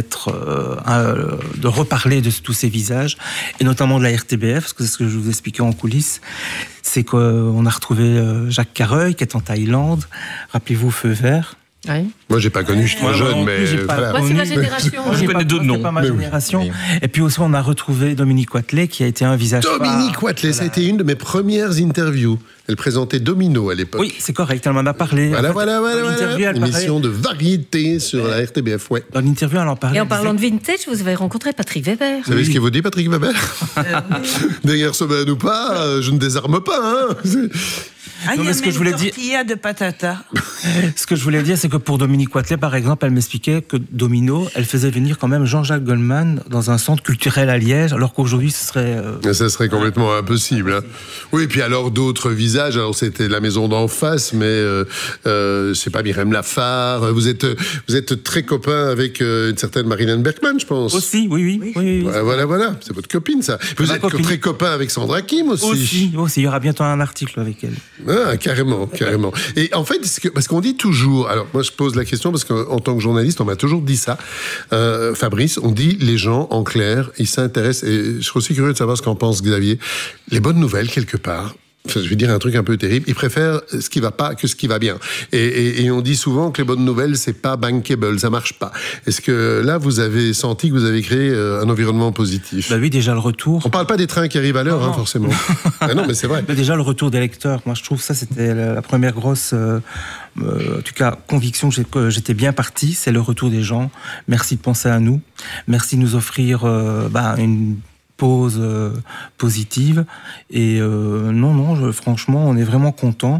de reparler de tous ces visages, et notamment de la RTBF, parce que c'est ce que je vous expliquais en coulisses, c'est qu'on a retrouvé Jacques Carreuil, qui est en Thaïlande, rappelez-vous Feu Vert. Oui. Moi, j'ai pas connu, je suis trop jeune, mais voilà. Moi, c'est ma génération. Je connais d'autres noms. C'est pas ma génération. Oui. Et puis aussi, on a retrouvé Dominique Wathelet, qui a été un visage. Dominique Wathelet, ça a été une de mes premières interviews. Elle présentait Domino à l'époque. Oui, c'est correct, elle m'en a parlé. Voilà. Une émission de variété sur la RTBF, ouais. Dans l'interview, elle en parlait. Et en parlant de vintage, vous avez rencontré Patrick Weber. Vous savez ce qu'il vous dit, Patrick Weber? D'ailleurs, semaine ou pas, je ne désarme pas, hein. Il y a une tortilla de patata. Ce que je voulais dire, c'est que pour Dominique Wathelet, par exemple, elle m'expliquait que Domino, elle faisait venir quand même Jean-Jacques Goldman dans un centre culturel à Liège, alors qu'aujourd'hui, ce serait... Ça serait complètement impossible. Hein. Oui, et puis alors d'autres visages. Alors c'était la maison d'en face, mais c'est pas Myrème Lafare. Vous êtes très copain avec une certaine Marilyn Bergman, je pense. Aussi, oui. Voilà. C'est votre copine, ça. Vous êtes très copain avec Sandra Kim aussi. Aussi. Il y aura bientôt un article avec elle. Ah, carrément. Et en fait, parce qu'on dit toujours, alors moi je pose la question parce qu'en tant que journaliste, on m'a toujours dit ça, Fabrice, on dit les gens, en clair, ils s'intéressent, et je suis aussi curieux de savoir ce qu'en pense Xavier, les bonnes nouvelles quelque part. Je vais dire un truc un peu terrible, ils préfèrent ce qui va pas que ce qui va bien. Et on dit souvent que les bonnes nouvelles, c'est pas bankable, ça marche pas. Est-ce que là, vous avez senti que vous avez créé un environnement positif? Oui, déjà le retour. On parle pas des trains qui arrivent à l'heure, forcément. Non, mais c'est vrai. Déjà le retour des lecteurs. Moi, je trouve que ça, c'était la première grosse... en tout cas, conviction que j'étais bien parti, c'est le retour des gens. Merci de penser à nous. Merci de nous offrir une pause positive. Et franchement, on est vraiment contents.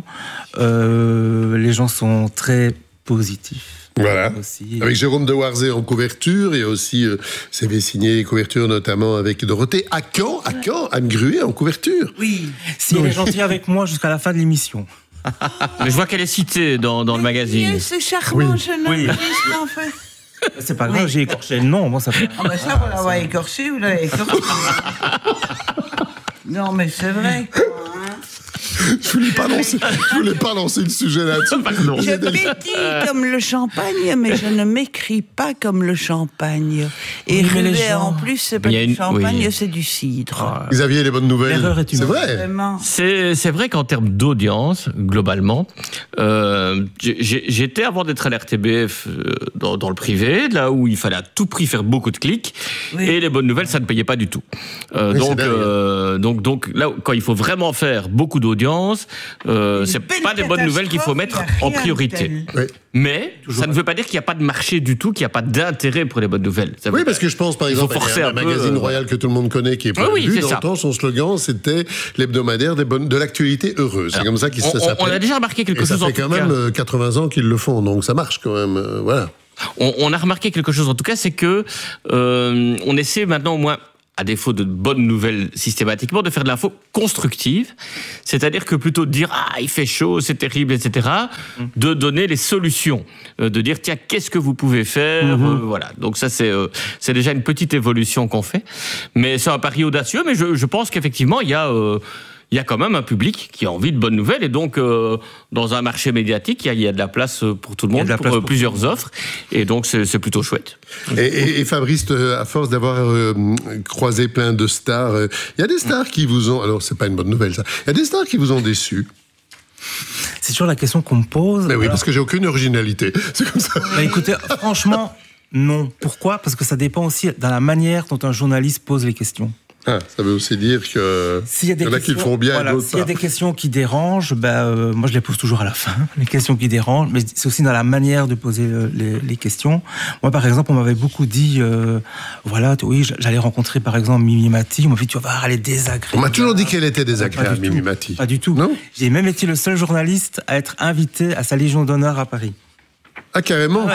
Les gens sont très positifs. Voilà. Avec Jérôme Dewarzé en couverture, et aussi CV signé couverture notamment avec Dorothée. À Caen, Anne Gruet en couverture. Oui. Si elle est gentille avec moi jusqu'à la fin de l'émission. Mais je vois qu'elle est citée dans le magazine. Oui, c'est charmant, jeune homme. En fait. C'est pas grave, j'ai écorché le nom. Moi, ça fait... ça, vous l'avez écorché, vous l'avez écorché. Non, mais c'est vrai, quoi. Hein. Je voulais pas lancer le sujet là-dessus. Je pétille comme le champagne, mais je ne m'écris pas comme le champagne. Et Ruet, en plus, c'est pas du champagne, c'est du cidre. Xavier, les bonnes nouvelles. L'erreur est une vrai. C'est vrai qu'en termes d'audience, globalement, j'étais avant d'être à l'RTBF dans le privé, là où il fallait à tout prix faire beaucoup de clics, et les bonnes nouvelles, ça ne payait pas du tout. Donc là, quand il faut vraiment faire beaucoup d'audience, c'est pas des bonnes nouvelles qu'il faut mettre en priorité. Mais ça ne veut pas dire qu'il n'y a pas de marché du tout, qu'il n'y a pas d'intérêt pour les bonnes nouvelles. Oui, parce que je pense, par exemple, il y a un magazine Royal que tout le monde connaît, qui est pas vu. Dans le temps, son slogan, c'était l'hebdomadaire de l'actualité heureuse. C'est comme ça qu'il s'appelle. On a déjà remarqué quelque chose. Ça fait quand même 80 ans qu'ils le font, donc ça marche quand même. Voilà. On a remarqué quelque chose, en tout cas, c'est que on essaie maintenant au moins, à défaut de bonnes nouvelles systématiquement, de faire de l'info constructive, c'est-à-dire que plutôt de dire « Ah, il fait chaud, c'est terrible, etc. », de donner les solutions, de dire « Tiens, qu'est-ce que vous pouvez faire ?» Voilà, donc ça c'est déjà une petite évolution qu'on fait, mais c'est un pari audacieux, mais je pense qu'effectivement il y a quand même un public qui a envie de bonnes nouvelles, et donc dans un marché médiatique, il y a de la place pour tout le monde, pour plusieurs offres, et donc c'est plutôt chouette. Et Fabrice, à force d'avoir croisé plein de stars, il y a des stars qui vous ont... Alors, c'est pas une bonne nouvelle, ça. Il y a des stars qui vous ont déçu. C'est toujours la question qu'on me pose. Mais oui, parce que j'ai aucune originalité. C'est comme ça. Bah, écoutez, franchement, non. Pourquoi ? Parce que ça dépend aussi de la manière dont un journaliste pose les questions. Ah, ça veut aussi dire que y en a qui le font bien et d'autres pas. S'il y a des questions qui dérangent, moi je les pose toujours à la fin, les questions qui dérangent, mais c'est aussi dans la manière de poser les questions. Moi par exemple, on m'avait beaucoup dit, j'allais rencontrer par exemple Mimi Mati, on m'a dit tu vas voir, elle est désagréable. On m'a toujours dit qu'elle était désagréable, Mimi Mati. Pas du tout. Non. J'ai même été le seul journaliste à être invité à sa Légion d'honneur à Paris. Ah, carrément.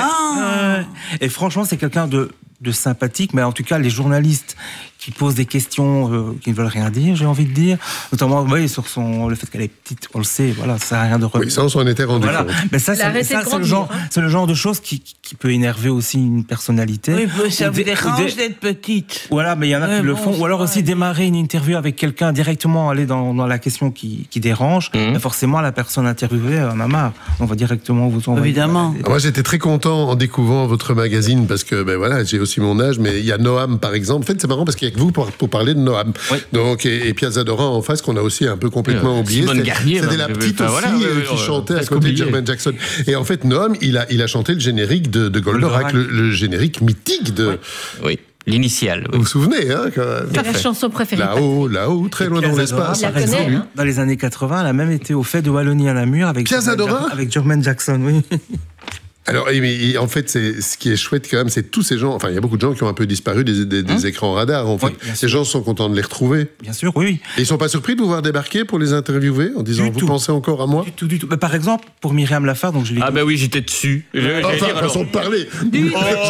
Et franchement, c'est quelqu'un de sympathique, mais en tout cas, les journalistes qui posent des questions qui ne veulent rien dire, j'ai envie de dire, notamment sur le fait qu'elle est petite, on le sait, voilà, ça n'a rien de remettre. Oui, ça on s'en était rendu compte. Mais ça, c'est le genre de choses qui peut énerver aussi une personnalité. Oui, ça vous dérange d'être petite. Voilà, mais il y en a qui le font. Ou alors aussi démarrer une interview avec quelqu'un, directement aller dans la question qui dérange, mais forcément la personne interviewée en a marre. On va directement vous envoyer. Évidemment. Moi j'étais très content en découvrant votre magazine, parce que j'ai aussi mon âge, mais il y a Noam par exemple. En fait, c'est marrant parce qu'il y a que vous pour parler de Noam. Oui. Donc, et Piazza Dora en face, qu'on a aussi un peu complètement oublié. C'était la petite aussi qui chantait à côté de Jermaine Jackson. Et en fait, Noam, il a chanté le générique de Goldorak, le générique mythique de... Oui. L'initiale. Vous vous souvenez, hein, quand même. C'est la chanson préférée. Là-haut, très loin dans l'espace. Il la connaît, hein. Dans les années 80, elle a même été au fait de Wallonie à Namur avec Jermaine Jackson, oui. Alors, mais en fait, ce qui est chouette quand même, c'est tous ces gens. Enfin, il y a beaucoup de gens qui ont un peu disparu des écrans radars. En fait, ces gens sont contents de les retrouver. Bien sûr, oui. Et ils sont pas surpris de vous voir débarquer pour les interviewer en disant vous pensez encore à moi ? Du tout. Par exemple, pour Myriam Lafare, donc je l'ai. Ah oui, j'étais dessus. Façon de parler. Mais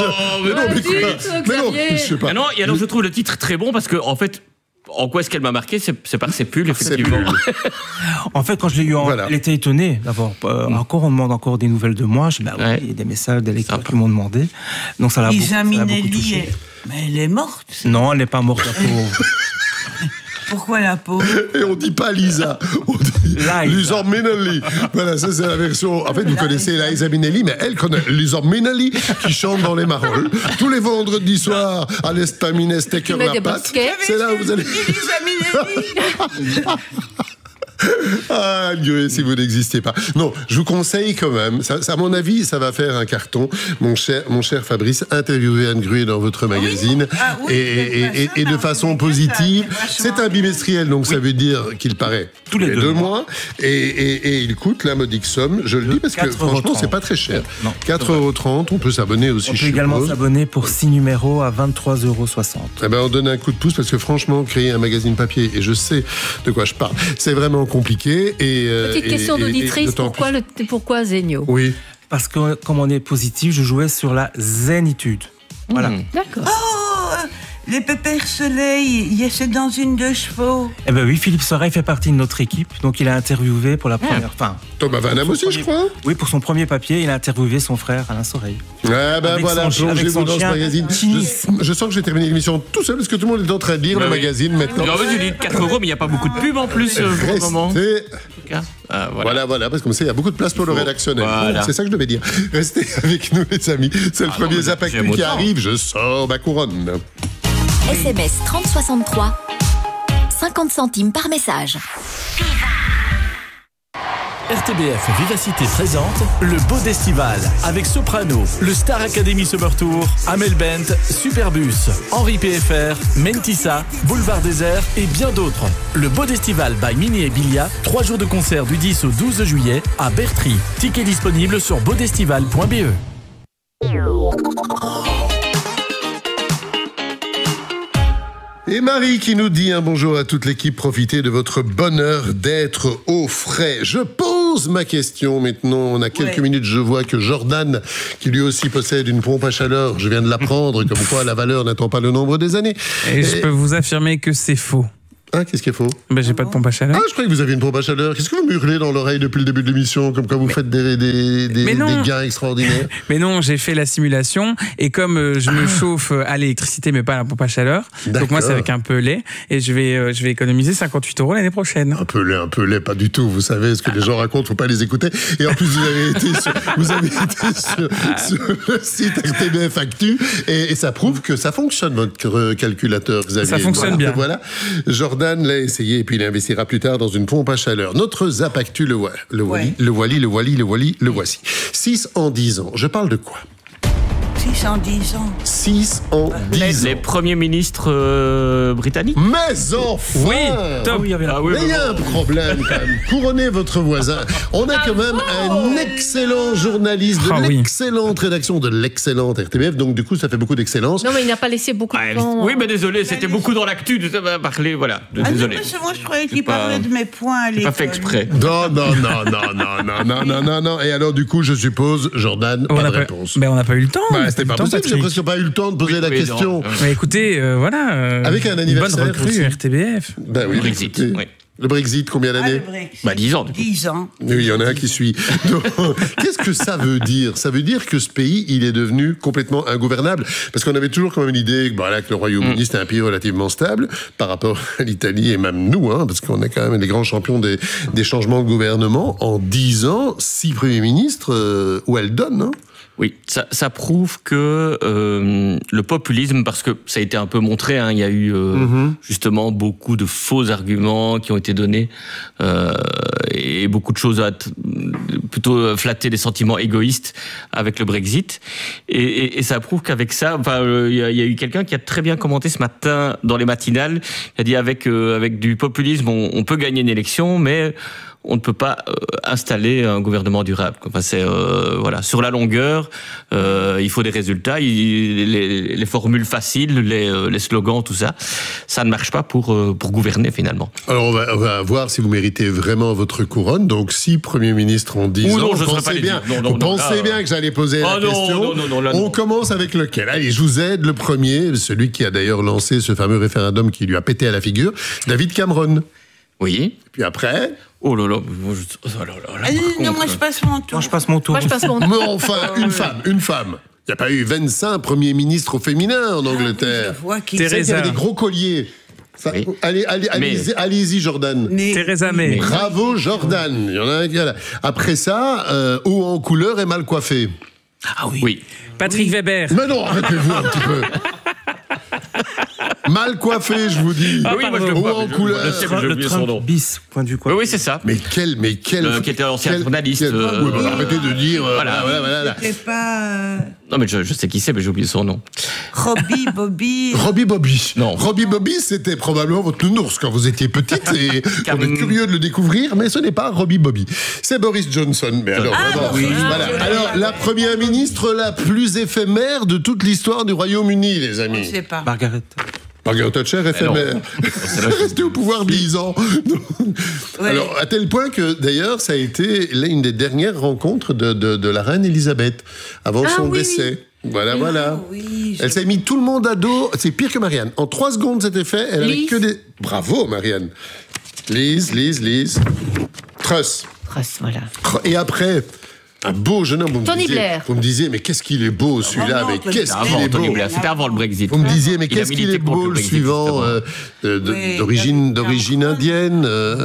non, je sais pas. Non, je trouve le titre très bon parce que en fait. En quoi est-ce qu'elle m'a marqué ? C'est par ses pulls, effectivement. En fait, quand je l'ai eu, elle était étonnée d'avoir on demande encore des nouvelles de moi. Il y a des messages des lecteurs qui m'ont demandé. Donc ça l'a beaucoup touché. Mais elle est morte. Non, elle n'est pas morte, la pauvre. Pourquoi la pauvre ? Et on dit pas Lisa, on dit Lisa Minnelli. Voilà, ça c'est la version. En fait, vous connaissez Liza Minnelli, mais elle connaît Lisa Minnelli qui chante dans les Marolles tous les vendredis soirs à l'estaminet Stecker la pâte. C'est là où vous allez. Lisa Minnelli. Ah, Dieu, si vous n'existiez pas. Non, je vous conseille quand même, ça, à mon avis, ça va faire un carton, mon cher Fabrice, interviewez Anne Gruet dans votre magazine, et de façon positive. C'est un bimestriel, donc ça veut dire qu'il paraît tous les 2 mois, et il coûte la modique somme, je le dis parce que franchement, c'est pas très cher. 4,30 €, on peut s'abonner aussi. On peut également s'abonner pour 6 numéros à 23,60 €. Eh ben, on donne un coup de pouce parce que franchement, créer un magazine papier, et je sais de quoi je parle, c'est vraiment compliqué. Petite question d'auditrice, pourquoi Zénio ? Oui. Parce que comme on est positif, je jouais sur la zénitude. Voilà. D'accord. Les Pépères Soleil, c'est dans une de chevaux. Eh ben oui, Philippe Soreille fait partie de notre équipe, donc il a interviewé pour la première fois. Thomas Van Damme aussi, je crois. Oui, pour son premier papier, il a interviewé son frère Alain Soreille. Ah ben voilà, plongez-vous dans ce magazine. Je sens que j'ai terminé l'émission tout seul parce que tout le monde est en train de lire le magazine maintenant. En fait, il est 4 €, mais il n'y a pas beaucoup de pub en plus pour le moment. Voilà, parce que comme ça, il y a beaucoup de place pour le rédactionnel. Voilà. C'est ça que je devais dire. Restez avec nous, les amis. C'est le premier Zap Actu qui arrive. Je sors ma couronne. SMS 3063, 50 centimes par message. RTBF Vivacité présente le Beau d'Estival avec Soprano, le Star Academy Summer Tour, Amel Bent, Superbus, Henri PFR, Mentissa, Boulevard Désert et bien d'autres. Le Beau d'Estival by Mini et Bilia, 3 jours de concert du 10 au 12 juillet à Bertry. Tickets disponibles sur beaudestival.be. Et Marie qui nous dit un bonjour à toute l'équipe, profitez de votre bonheur d'être au frais. Je pose ma question maintenant, on a quelques minutes, je vois que Jordan, qui lui aussi possède une pompe à chaleur, je viens de l'apprendre, comme quoi la valeur n'attend pas le nombre des années. Et je peux vous affirmer que c'est faux. Ah, qu'est-ce qui est faux? Ben, j'ai pas de pompe à chaleur. Ah, je croyais que vous aviez une pompe à chaleur. Qu'est-ce que vous me hurlez dans l'oreille depuis le début de l'émission, comme quand vous faites des gains extraordinaires? Mais non, j'ai fait la simulation, et comme je me chauffe à l'électricité, mais pas à la pompe à chaleur, donc moi c'est avec un pellet, et je vais économiser 58 € l'année prochaine. Un pellet, pas du tout. Vous savez, ce que les gens racontent, faut pas les écouter. Et en plus, vous avez été sur le site RTBF Actu, et ça prouve que ça fonctionne, votre calculateur, Xavier. Ça fonctionne bien. Voilà. Jordan l'a essayé et puis il investira plus tard dans une pompe à chaleur. Notre Zap Actu, le voici. 6 en 10 ans. Je parle de quoi? 6 en 10 ans. 6 en 10 ans. Les premiers ministres britanniques. Mes enfants! Oui, top. Mais il y a un problème quand même. Couronnez votre voisin. On a quand même un excellent journaliste de l'excellente rédaction de l'excellente RTBF. Donc du coup, ça fait beaucoup d'excellence. Non, mais il n'a pas laissé beaucoup de temps. Oui, mais désolé, c'était beaucoup dans l'actu. De parler, voilà. Désolé. Non, moi, je croyais qu'il parlait de mes points à l'école. Pas fait exprès. Non. Et alors, du coup, je suppose, Jordan, pas de réponse. Mais on n'a pas eu le temps. C'était pas possible, j'ai presque pas eu le temps de poser la question. Mais écoutez, voilà. Avec un anniversaire. Bonne recrue, RTBF. Ben oui, Brexit. Le Brexit, combien d'années? 10 ans. 10 ans. Oui, il y en a un qui suit. Donc, qu'est-ce que ça veut dire? Ça veut dire que ce pays, il est devenu complètement ingouvernable. Parce qu'on avait toujours quand même l'idée que le Royaume-Uni, c'était un pays relativement stable par rapport à l'Italie et même nous, parce qu'on est quand même les grands champions des changements de gouvernement. En 10 ans, 6 premiers ministres, où elle donne, Oui, ça prouve que le populisme, parce que ça a été un peu montré, il y a eu justement beaucoup de faux arguments qui ont été donnés et beaucoup de choses à plutôt flatter des sentiments égoïstes avec le Brexit. Et ça prouve qu'avec ça, il y a eu quelqu'un qui a très bien commenté ce matin dans les matinales, qui a dit avec du populisme, on peut gagner une élection, mais on ne peut pas installer un gouvernement durable. Enfin, c'est sur la longueur, il faut des résultats. Les formules faciles, les slogans, tout ça, ça ne marche pas pour gouverner finalement. Alors on va voir si vous méritez vraiment votre couronne. Donc 6 premiers ministres en 10 ans. Non, je ne serais pas les dire. Vous pensez bien que j'allais poser la question. On commence avec lequel? Allez, je vous aide. Le premier, celui qui a d'ailleurs lancé ce fameux référendum qui lui a pété à la figure, David Cameron. Oui. Et puis après... Non, moi je passe mon tour. Moi je passe mon tour. Mais enfin, une femme. Il n'y a pas eu 25 premiers ministres au féminin en Angleterre. Theresa. Il y avait des gros colliers. Oui. Allez-y, Jordan. Theresa May. Bravo, Jordan. Il y en a un qui a... Après ça, haut en couleur et mal coiffé. Ah oui. Patrick Weber. Mais non, arrêtez-vous un petit peu. Mal coiffé, je vous dis. Ah oui, moi je le vois. En couleur. Le Trump bis, point du quoi. Oui, c'est ça. Mais quel qui était ancien journaliste. Arrêtez de dire. Voilà. C'était pas. Non, mais je sais qui c'est, mais j'ai oublié son nom. Robbie Bobby. Robbie Bobby. Non. Robbie Bobby, c'était probablement votre nounours quand vous étiez petite et on est curieux de le découvrir, mais ce n'est pas Robbie Bobby. C'est Boris Johnson. Mais alors, alors, la première ministre la plus éphémère de toute l'histoire du Royaume-Uni, les amis. Je sais pas. Margaret Thatcher, éphémère. Restée au pouvoir 10 ans. Alors, à tel point que, d'ailleurs, ça a été une des dernières rencontres de la reine Elisabeth, avant son décès. Voilà. Oui, elle s'est mis tout le monde à dos. C'est pire que Marianne. En 3 secondes, c'était fait. Elle avait que des... Bravo, Marianne. Lise. Truss, voilà. Et après... Un beau jeune homme, vous me disiez, mais qu'est-ce qu'il est beau celui-là, mais qu'est-ce qu'il est beau. C'était avant le Brexit. Vous me disiez, mais qu'est-ce qu'il est beau le suivant, d'origine indienne.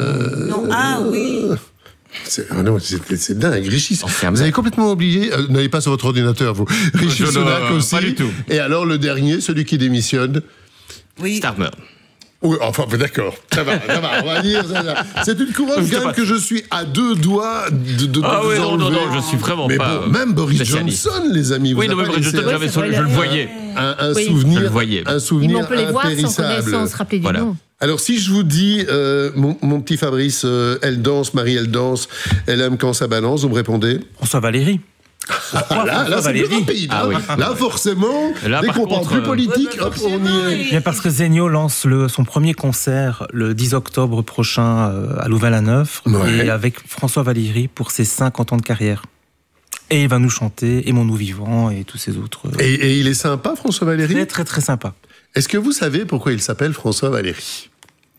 C'est dingue, Rishi. Vous avez complètement oublié, n'allez pas sur votre ordinateur, vous. Rishi Sunak aussi. Pas du tout. Et alors le dernier, celui qui démissionne. Starmer. Oui, enfin, d'accord. Ça va, on va dire. C'est une couronne quand même que je suis à 2 doigts de vous enlever. Non, je suis vraiment mais pas. Bon, même Boris Johnson, les amis. Oui, non, mais Boris Johnson, je le voyais. Un souvenir impérissable. On peut les voir sans connaissance, rappeler du nom. Alors, si je vous dis, mon petit Fabrice, elle danse, Marie, elle danse, elle aime quand ça balance, vous me répondez? François Valéry. Là, c'est plus rapide. Là, forcément, dès qu'on parle plus politique, hop, on y est. Bien parce que Zegno lance son premier concert le 10 octobre prochain à Louvain-la-Neuve, et avec François Valéry pour ses 50 ans de carrière. Et il va nous chanter Aimons-nous vivants et tous ces autres. Et il est sympa, François Valéry? Très, très, très sympa. Est-ce que vous savez pourquoi il s'appelle François Valéry?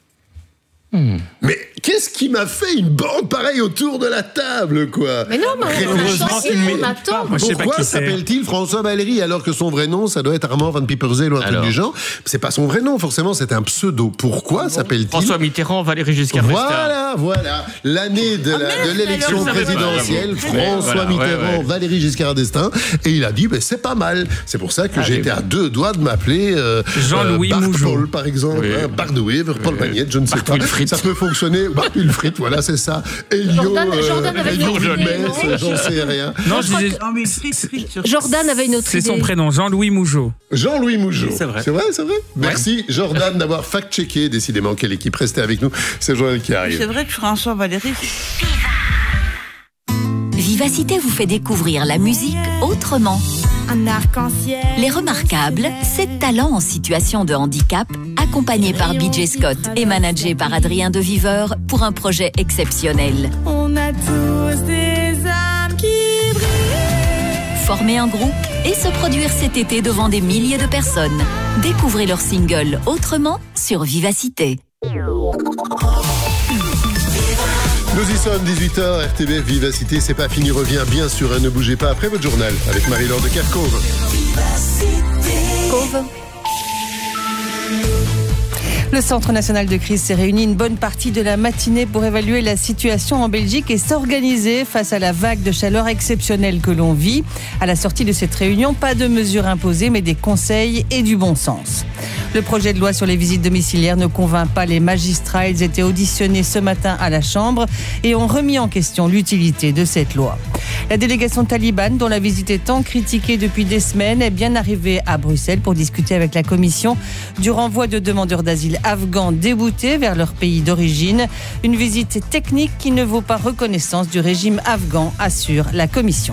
Mais qu'est-ce qui m'a fait une bande pareille autour de la table, quoi? Mais non, mais on attend. Pourquoi s'appelle-t-il François Valéry alors que son vrai nom, ça doit être Armand Van Pieperzeel ou un truc du genre? C'est pas son vrai nom, forcément, c'est un pseudo. Pourquoi s'appelle-t-il François Mitterrand, Valéry Giscard d'Estaing. Voilà. L'année de l'élection présidentielle, François Mitterrand, Valéry Giscard d'Estaing. Et il a dit, c'est pas mal. C'est pour ça que j'étais à 2 doigts de m'appeler Jean-Louis Mougeot, Paul, par exemple. Bart de Wever, Paul Magnette, je ne sais pas. Ça peut fonctionner. Bartule Frites, voilà, c'est ça. Elio, j'en sais rien. Non, Jordan avait une autre idée. C'est son prénom, Jean-Louis Mougeot. Jean-Louis Mougeot. C'est vrai. C'est vrai. Merci, Jordan, d'avoir fact-checké. Décidément, quelle équipe. Restez avec nous. C'est Joël qui arrive. C'est vrai que François Valéry... Vivacité vous fait découvrir la musique autrement. Un arc-en-ciel. Les Remarquables, 7 talents en situation de handicap, accompagnés par BJ Scott et managés par Adrien de Viveur pour un projet exceptionnel. On a tous des âmes qui brillent. Former un groupe et se produire cet été devant des milliers de personnes. Découvrez leur single Autrement sur Vivacité. Nous y sommes, 18h, RTBF Vivacité, c'est pas fini, revient bien sûr, ne bougez pas après votre journal avec Marie-Laure de Kerkhove. Le Centre national de crise s'est réuni une bonne partie de la matinée pour évaluer la situation en Belgique et s'organiser face à la vague de chaleur exceptionnelle que l'on vit. À la sortie de cette réunion, pas de mesures imposées, mais des conseils et du bon sens. Le projet de loi sur les visites domiciliaires ne convainc pas les magistrats. Ils étaient auditionnés ce matin à la Chambre et ont remis en question l'utilité de cette loi. La délégation talibane, dont la visite est tant critiquée depuis des semaines, est bien arrivée à Bruxelles pour discuter avec la Commission du renvoi de demandeurs d'asile afghans déboutés vers leur pays d'origine. Une visite technique qui ne vaut pas reconnaissance du régime afghan, assure la Commission.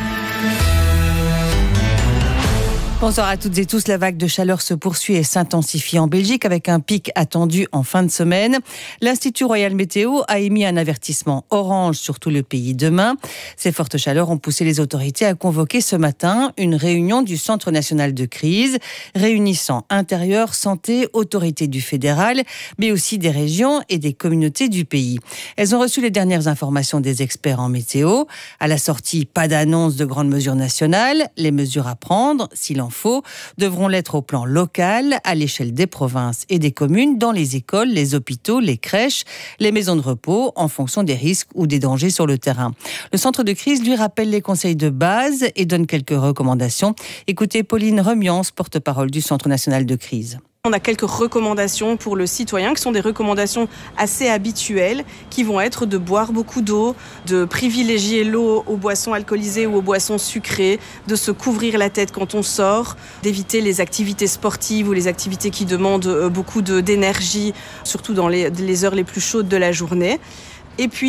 Bonsoir à toutes et tous. La vague de chaleur se poursuit et s'intensifie en Belgique avec un pic attendu en fin de semaine. L'Institut Royal Météo a émis un avertissement orange sur tout le pays demain. Ces fortes chaleurs ont poussé les autorités à convoquer ce matin une réunion du Centre national de crise, réunissant intérieur, santé, autorités du fédéral, mais aussi des régions et des communautés du pays. Elles ont reçu les dernières informations des experts en météo. À la sortie, pas d'annonce de grandes mesures nationales. Les mesures à prendre, s'il en faut, devront l'être au plan local, à l'échelle des provinces et des communes, dans les écoles, les hôpitaux, les crèches, les maisons de repos, en fonction des risques ou des dangers sur le terrain. Le centre de crise lui rappelle les conseils de base et donne quelques recommandations. Écoutez Pauline Remians, porte-parole du Centre national de crise. On a quelques recommandations pour le citoyen qui sont des recommandations assez habituelles qui vont être de boire beaucoup d'eau, de privilégier l'eau aux boissons alcoolisées ou aux boissons sucrées, de se couvrir la tête quand on sort, d'éviter les activités sportives ou les activités qui demandent beaucoup d'énergie, surtout dans les heures les plus chaudes de la journée. Et puis,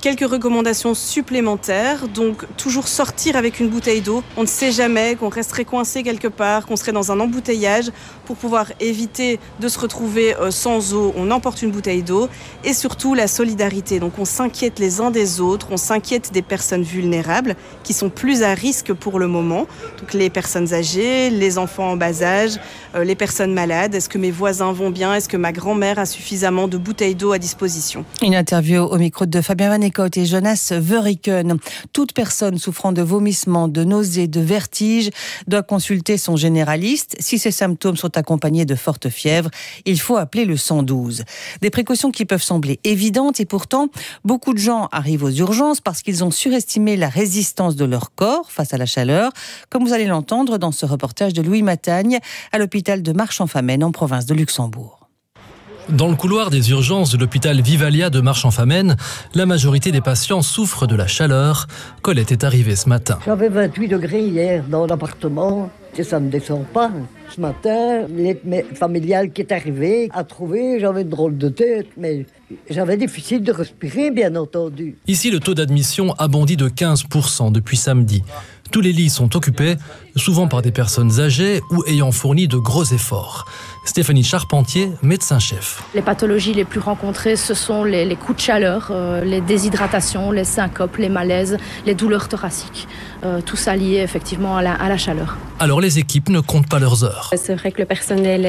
Quelques recommandations supplémentaires, donc toujours sortir avec une bouteille d'eau. On ne sait jamais qu'on resterait coincé quelque part, qu'on serait dans un embouteillage. Pour pouvoir éviter de se retrouver sans eau, on emporte une bouteille d'eau. Et surtout la solidarité, donc on s'inquiète les uns des autres, on s'inquiète des personnes vulnérables qui sont plus à risque pour le moment. Donc les personnes âgées, les enfants en bas âge, les personnes malades. Est-ce que mes voisins vont bien? Est-ce que ma grand-mère a suffisamment de bouteilles d'eau à disposition? Une interview au micro de Fabien Van Eekhout et Jonas Verriken. Toute personne souffrant de vomissements, de nausées, de vertiges doit consulter son généraliste. Si ces symptômes sont accompagnés de fortes fièvres, il faut appeler le 112. Des précautions qui peuvent sembler évidentes et pourtant, beaucoup de gens arrivent aux urgences parce qu'ils ont surestimé la résistance de leur corps face à la chaleur, comme vous allez l'entendre dans ce reportage de Louis Matagne à l'hôpital de Marche-en-Famenne en province de Luxembourg. Dans le couloir des urgences de l'hôpital Vivalia de Marche-en-Famenne, la majorité des patients souffrent de la chaleur. Colette est arrivée ce matin. J'avais 28 degrés hier dans l'appartement et ça ne descend pas. Ce matin, l'aide familiale qui est arrivée a trouvé, j'avais une drôle de tête, mais j'avais difficile de respirer, bien entendu. Ici, le taux d'admission a bondi de 15% depuis samedi. Tous les lits sont occupés, souvent par des personnes âgées ou ayant fourni de gros efforts. Stéphanie Charpentier, médecin-chef. Les pathologies les plus rencontrées, ce sont les coups de chaleur, les déshydratations, les syncopes, les malaises, les douleurs thoraciques. Tout ça lié effectivement à la chaleur. Alors les équipes ne comptent pas leurs heures. C'est vrai que le personnel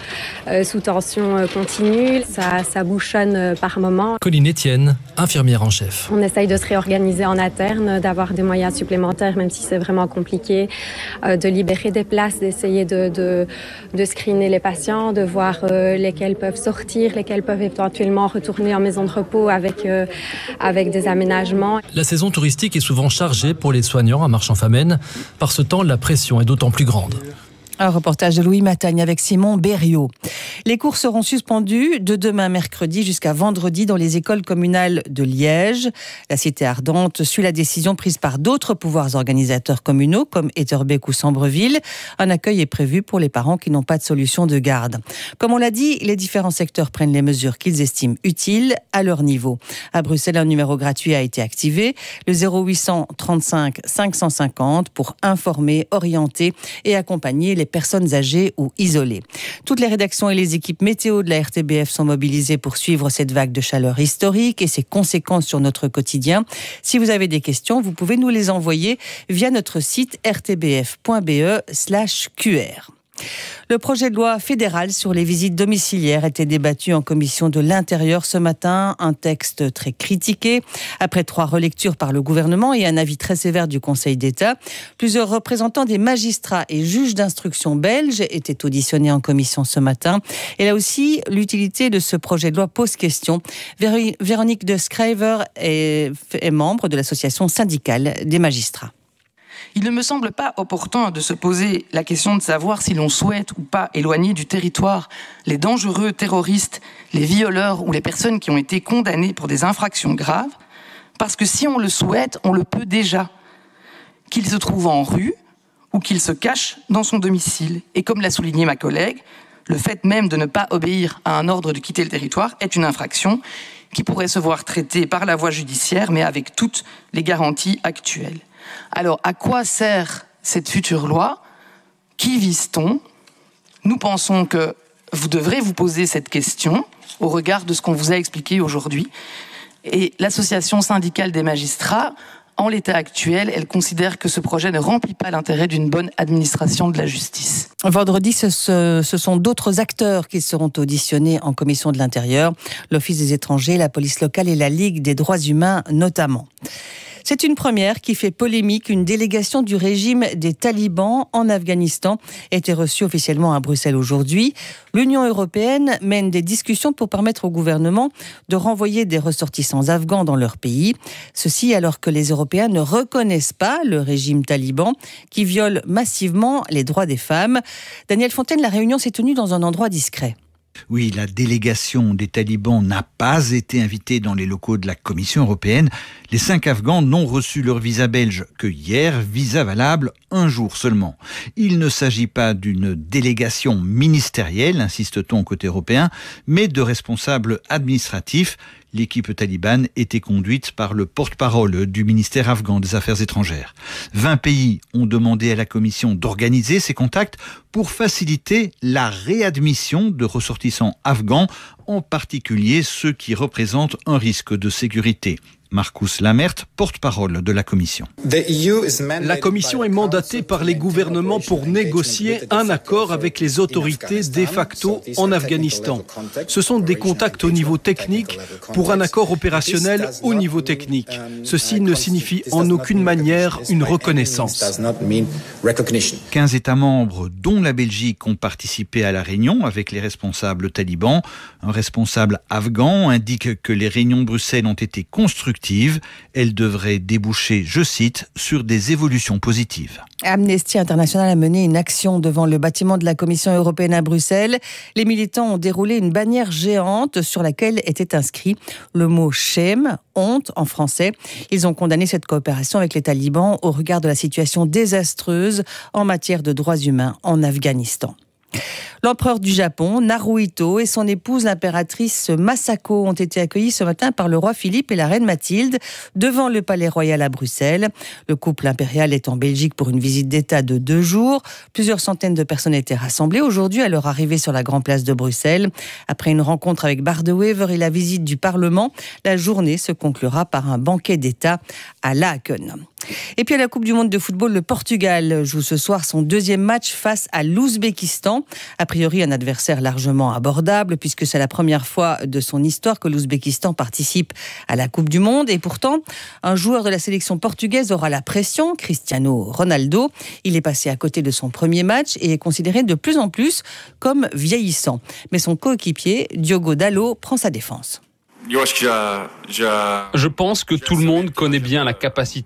est sous tension continue, ça bouchonne par moment. Colline Etienne, infirmière en chef. On essaye de se réorganiser en interne, d'avoir des moyens supplémentaires, même si c'est vraiment compliqué, de libérer des places, d'essayer de screener les patients, de voir lesquels peuvent sortir, lesquels peuvent éventuellement retourner en maison de repos avec des aménagements. La saison touristique est souvent chargée pour les soignants à Marche-en-Famenne. Par ce temps, la pression est d'autant plus grande. Un reportage de Louis Matagne avec Simon Berriot. Les cours seront suspendus de demain mercredi jusqu'à vendredi dans les écoles communales de Liège. La cité ardente suit la décision prise par d'autres pouvoirs organisateurs communaux comme Etterbeek ou Sambreville. Un accueil est prévu pour les parents qui n'ont pas de solution de garde. Comme on l'a dit, les différents secteurs prennent les mesures qu'ils estiment utiles à leur niveau. À Bruxelles, un numéro gratuit a été activé, le 0800 35 550 pour informer, orienter et accompagner les personnes âgées ou isolées. Toutes les rédactions et les équipes météo de la RTBF sont mobilisées pour suivre cette vague de chaleur historique et ses conséquences sur notre quotidien. Si vous avez des questions, vous pouvez nous les envoyer via notre site rtbf.be/qr. Le projet de loi fédéral sur les visites domiciliaires était débattu en commission de l'Intérieur ce matin. Un texte très critiqué. Après 3 relectures par le gouvernement et un avis très sévère du Conseil d'État, plusieurs représentants des magistrats et juges d'instruction belges étaient auditionnés en commission ce matin. Et là aussi, l'utilité de ce projet de loi pose question. Véronique de Schrijver est membre de l'association syndicale des magistrats. Il ne me semble pas opportun de se poser la question de savoir si l'on souhaite ou pas éloigner du territoire les dangereux terroristes, les violeurs ou les personnes qui ont été condamnées pour des infractions graves, parce que si on le souhaite, on le peut déjà, qu'il se trouve en rue ou qu'il se cache dans son domicile. Et comme l'a souligné ma collègue, le fait même de ne pas obéir à un ordre de quitter le territoire est une infraction qui pourrait se voir traitée par la voie judiciaire, mais avec toutes les garanties actuelles. Alors, à quoi sert cette future loi? Qui vise-t-on? Nous pensons que vous devrez vous poser cette question au regard de ce qu'on vous a expliqué aujourd'hui. Et l'association syndicale des magistrats, en l'état actuel, elle considère que ce projet ne remplit pas l'intérêt d'une bonne administration de la justice. Vendredi, ce sont d'autres acteurs qui seront auditionnés en commission de l'Intérieur, l'Office des étrangers, la police locale et la Ligue des droits humains notamment. C'est une première qui fait polémique. Une délégation du régime des talibans en Afghanistan a été reçue officiellement à Bruxelles aujourd'hui. L'Union européenne mène des discussions pour permettre au gouvernement de renvoyer des ressortissants afghans dans leur pays. Ceci alors que les Européens ne reconnaissent pas le régime taliban qui viole massivement les droits des femmes. Daniel Fontaine, la réunion s'est tenue dans un endroit discret. Oui, la délégation des talibans n'a pas été invitée dans les locaux de la Commission européenne. Les 5 Afghans n'ont reçu leur visa belge que hier, visa valable 1 jour seulement. Il ne s'agit pas d'une délégation ministérielle, insiste-t-on côté européen, mais de responsables administratifs. L'équipe talibane était conduite par le porte-parole du ministère afghan des Affaires étrangères. 20 pays ont demandé à la commission d'organiser ces contacts pour faciliter la réadmission de ressortissants afghans, en particulier ceux qui représentent un risque de sécurité. Marcus Lamert, porte-parole de la Commission. La Commission est mandatée par les gouvernements pour négocier un accord avec les autorités de facto en Afghanistan. Ce sont des contacts au niveau technique pour un accord opérationnel au niveau technique. Ceci ne signifie en aucune manière une reconnaissance. 15 États membres, dont la Belgique, ont participé à la réunion avec les responsables talibans. Un responsable afghan indique que les réunions de Bruxelles ont été constructives. Elle devrait déboucher, je cite, sur des évolutions positives. Amnesty International a mené une action devant le bâtiment de la Commission européenne à Bruxelles. Les militants ont déroulé une bannière géante sur laquelle était inscrit le mot « shame », honte en français. Ils ont condamné cette coopération avec les talibans au regard de la situation désastreuse en matière de droits humains en Afghanistan. L'empereur du Japon, Naruhito, et son épouse, l'impératrice Masako, ont été accueillis ce matin par le roi Philippe et la reine Mathilde devant le palais royal à Bruxelles. Le couple impérial est en Belgique pour une visite d'État de 2 jours. Plusieurs centaines de personnes étaient rassemblées aujourd'hui à leur arrivée sur la grande place de Bruxelles. Après une rencontre avec Bart de Wever et la visite du Parlement, la journée se conclura par un banquet d'État à Laeken. Et puis à la Coupe du Monde de football, le Portugal joue ce soir son 2e match face à l'Ouzbékistan. A priori, un adversaire largement abordable puisque c'est la première fois de son histoire que l'Ouzbékistan participe à la Coupe du Monde. Et pourtant, un joueur de la sélection portugaise aura la pression, Cristiano Ronaldo. Il est passé à côté de son premier match et est considéré de plus en plus comme vieillissant. Mais son coéquipier, Diogo Dalot, prend sa défense. Je pense que tout le monde connaît bien la capacité